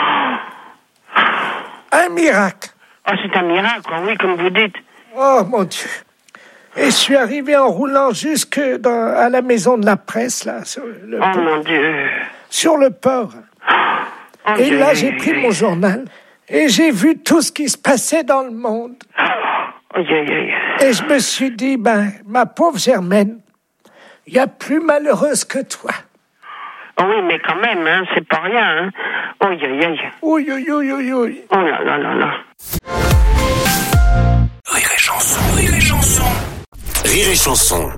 Oh. Un miracle. Oh, c'est un miracle, oui, comme vous dites. Oh, mon Dieu. Et je suis arrivé en roulant jusque dans, à la maison de la presse, là. Sur le oh, port. mon Dieu. Sur le port. Oh, et Dieu. là, j'ai pris mon journal et j'ai vu tout ce qui se passait dans le monde. Oh, aïe, aïe, aïe. Et je me suis dit, ben, ma pauvre Germaine, il y a plus malheureuse que toi. Oh oui, mais quand même, hein, c'est pas rien, hein. Oh, aïe, aïe, aïe. Oui, oui, oui, oui, oui. Oh là là là là. Rire et chanson, rire et chanson. Rire et chanson.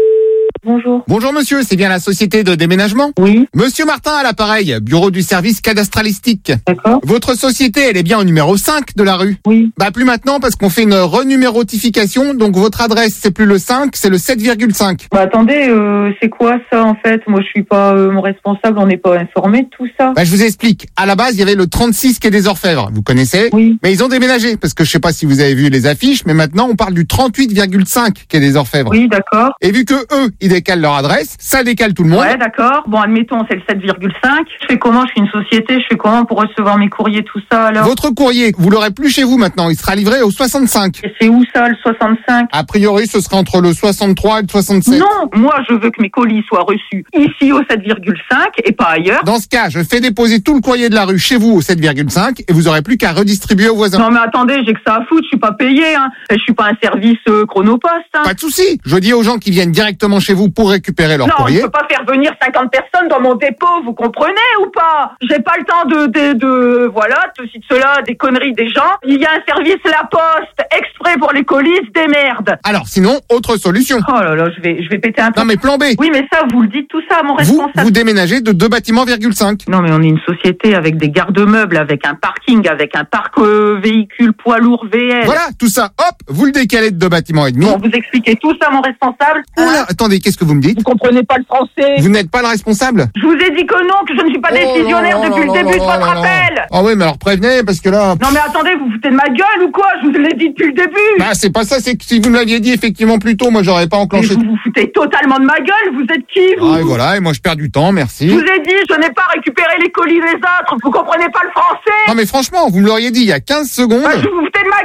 Bonjour. Bonjour monsieur, c'est bien la société de déménagement? Oui. Monsieur Martin à l'appareil, bureau du service cadastralistique. D'accord. Votre société, elle est bien au numéro cinq de la rue? Oui. Bah plus maintenant parce qu'on fait une renumérotification, donc votre adresse c'est plus le cinq, c'est le sept virgule cinq. Bah attendez, euh, c'est quoi ça en fait? Moi je suis pas euh, mon responsable, on n'est pas informé de tout ça. Bah je vous explique. À la base, il y avait le trente-six quai des Orfèvres, vous connaissez? Oui. Mais ils ont déménagé parce que je sais pas si vous avez vu les affiches, mais maintenant on parle du trente-huit virgule cinq quai des Orfèvres. Oui, d'accord. Et vu que eux, ils décalent leur adresse, ça décale tout le monde. Ouais, d'accord. Bon, admettons, c'est le sept virgule cinq. Je fais comment? Je suis une société, je fais comment pour recevoir mes courriers, tout ça, alors? Votre courrier, vous l'aurez plus chez vous maintenant, il sera livré au soixante-cinq. Et c'est où ça, le soixante-cinq? A priori, ce sera entre le soixante-trois et le soixante-sept. Non, moi, je veux que mes colis soient reçus ici au sept virgule cinq et pas ailleurs. Dans ce cas, je fais déposer tout le courrier de la rue chez vous au sept virgule cinq et vous aurez plus qu'à redistribuer aux voisins. Non, mais attendez, j'ai que ça à foutre, je suis pas payé, hein. Je suis pas un service euh, chronopost, hein. Pas de souci. Je dis aux gens qui viennent directement chez vous pour récupérer leur non, courrier. Non, je peux pas faire venir cinquante personnes dans mon dépôt, vous comprenez ou pas? J'ai pas le temps de, de, de, voilà, de ceci, de cela, des conneries des gens. Il y a un service La Poste, exprès pour les colis, des merdes. Alors, sinon, autre solution. Oh là là, je vais, je vais péter un peu. Non, mais plan B. Oui, mais ça, vous le dites tout ça à mon Vous, responsable. vous déménagez de deux bâtiments virgule cinq. Non, mais on est une société avec des garde-meubles, avec un parking, avec un parc euh, véhicule poids lourd V L. Voilà, tout ça, hop, vous le décalez de deux bâtiments et demi. Bon, vous expliquez tout ça à mon responsable. Oula, attendez, qu'est-ce que vous me dites? Vous comprenez pas le français. Vous n'êtes pas le responsable? Je vous ai dit que non, que je ne suis pas décisionnaire oh là depuis là le début là de là votre là appel. Ah oui, mais alors prévenez, parce que là... Non mais attendez, vous vous foutez de ma gueule ou quoi? Je vous l'ai dit depuis le début. Bah c'est pas ça, c'est que si vous me l'aviez dit effectivement plus tôt, moi j'aurais pas enclenché... Mais vous vous foutez totalement de ma gueule, vous êtes qui vous? Ah et voilà, et moi je perds du temps, merci. Je vous ai dit, je n'ai pas récupéré les colis des autres, vous comprenez pas le français? Non mais franchement, vous me l'auriez dit il y a quinze secondes... Bah, je vous foutez de ma gueule, je vous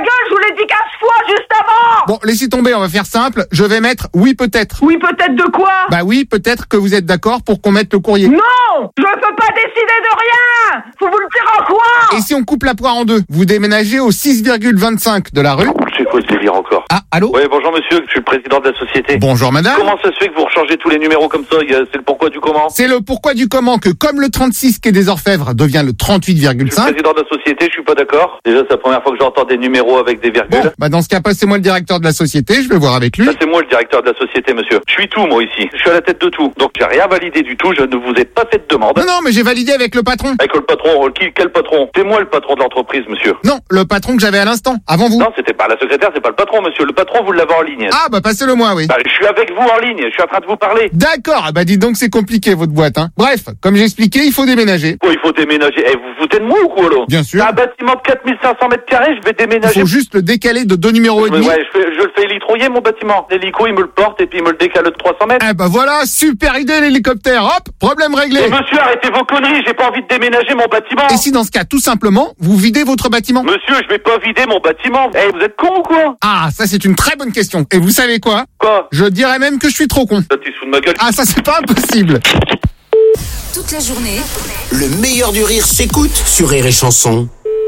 l'ai dit quinze fois juste avant. Bon, laissez tomber, on va faire simple. Je vais mettre oui peut-être. Oui peut-être de quoi? Bah oui, peut-être que vous êtes d'accord pour qu'on mette le courrier. Non, je peux pas décider de rien. Faut vous le dire en quoi? Et si on coupe la poire en deux, vous déménagez au six virgule vingt-cinq de la rue. C'est quoi ce délire encore? Ah, allô? Oui, bonjour monsieur, je suis le président de la société. Bonjour madame. Comment ça se fait que vous rechangez tous les numéros comme ça? C'est le pourquoi du comment? C'est le pourquoi du comment que comme le trente-six quai des Orfèvres devient le trente-huit virgule cinq. Je suis le président de la société, je suis pas d'accord. Déjà, c'est la première fois que j'entends des numéros avec des virgules. Bon, bah dans ce cas, passez-moi le directeur de la société, je vais voir avec lui. Bah, c'est moi le directeur de la société, monsieur. Je suis tout, moi, ici. Je suis à la tête de tout. Donc, j'ai rien validé du tout, je ne vous ai pas fait de demande. Non, non, mais j'ai validé avec le patron. Avec le patron, qui, quel patron? C'est moi le patron de l'entreprise, monsieur. Non, le patron que j'avais à l'instant, avant vous. Non, c'était pas la secrétaire, c'est pas le patron, monsieur. Le patron, vous l'avez en ligne. Ah, bah passez-le moi, oui. Bah, je suis avec vous en ligne, je suis en train de vous parler. D'accord, ah bah dites donc c'est compliqué votre boîte, hein. Bref, comme j'ai expliqué, il faut déménager. Oh, il faut déménager. Eh, vous vous foutez de moi ou quoi, là? Bien sûr. C'est un bâtiment de quatre mille cinq cents mètres carrés, je vais déménager. Il faut juste le décaler de deux numéros et demi. Ouais, je, fais, je le fais hélitroyer, mon bâtiment. L'hélico, il me le porte et puis il me le décale de trois cents mètres. Eh bah voilà, super idée l'hélicoptère, hop, problème réglé. Et monsieur, arrêtez vos conneries, j'ai pas envie de déménager mon bâtiment. Et si dans ce cas, tout simplement, vous videz votre bâtiment? Monsieur, je vais pas vider mon bâtiment. Eh, vous êtes con ou quoi? Ah, ça c'est une très bonne question. Et vous savez quoi? Quoi? Je dirais même que je suis trop con. Ça, tu te fous de ma gueule. Ah, ça c'est pas impossible. Toute la journée, Le meilleur du rire s'écoute sur Rire et Chanson.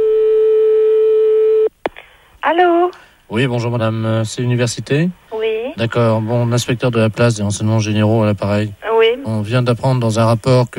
Allô? Oui, bonjour madame, Euh, c'est l'université? Oui. D'accord, bon, l'inspecteur de la place des renseignements généraux à l'appareil. Oui. On vient d'apprendre dans un rapport que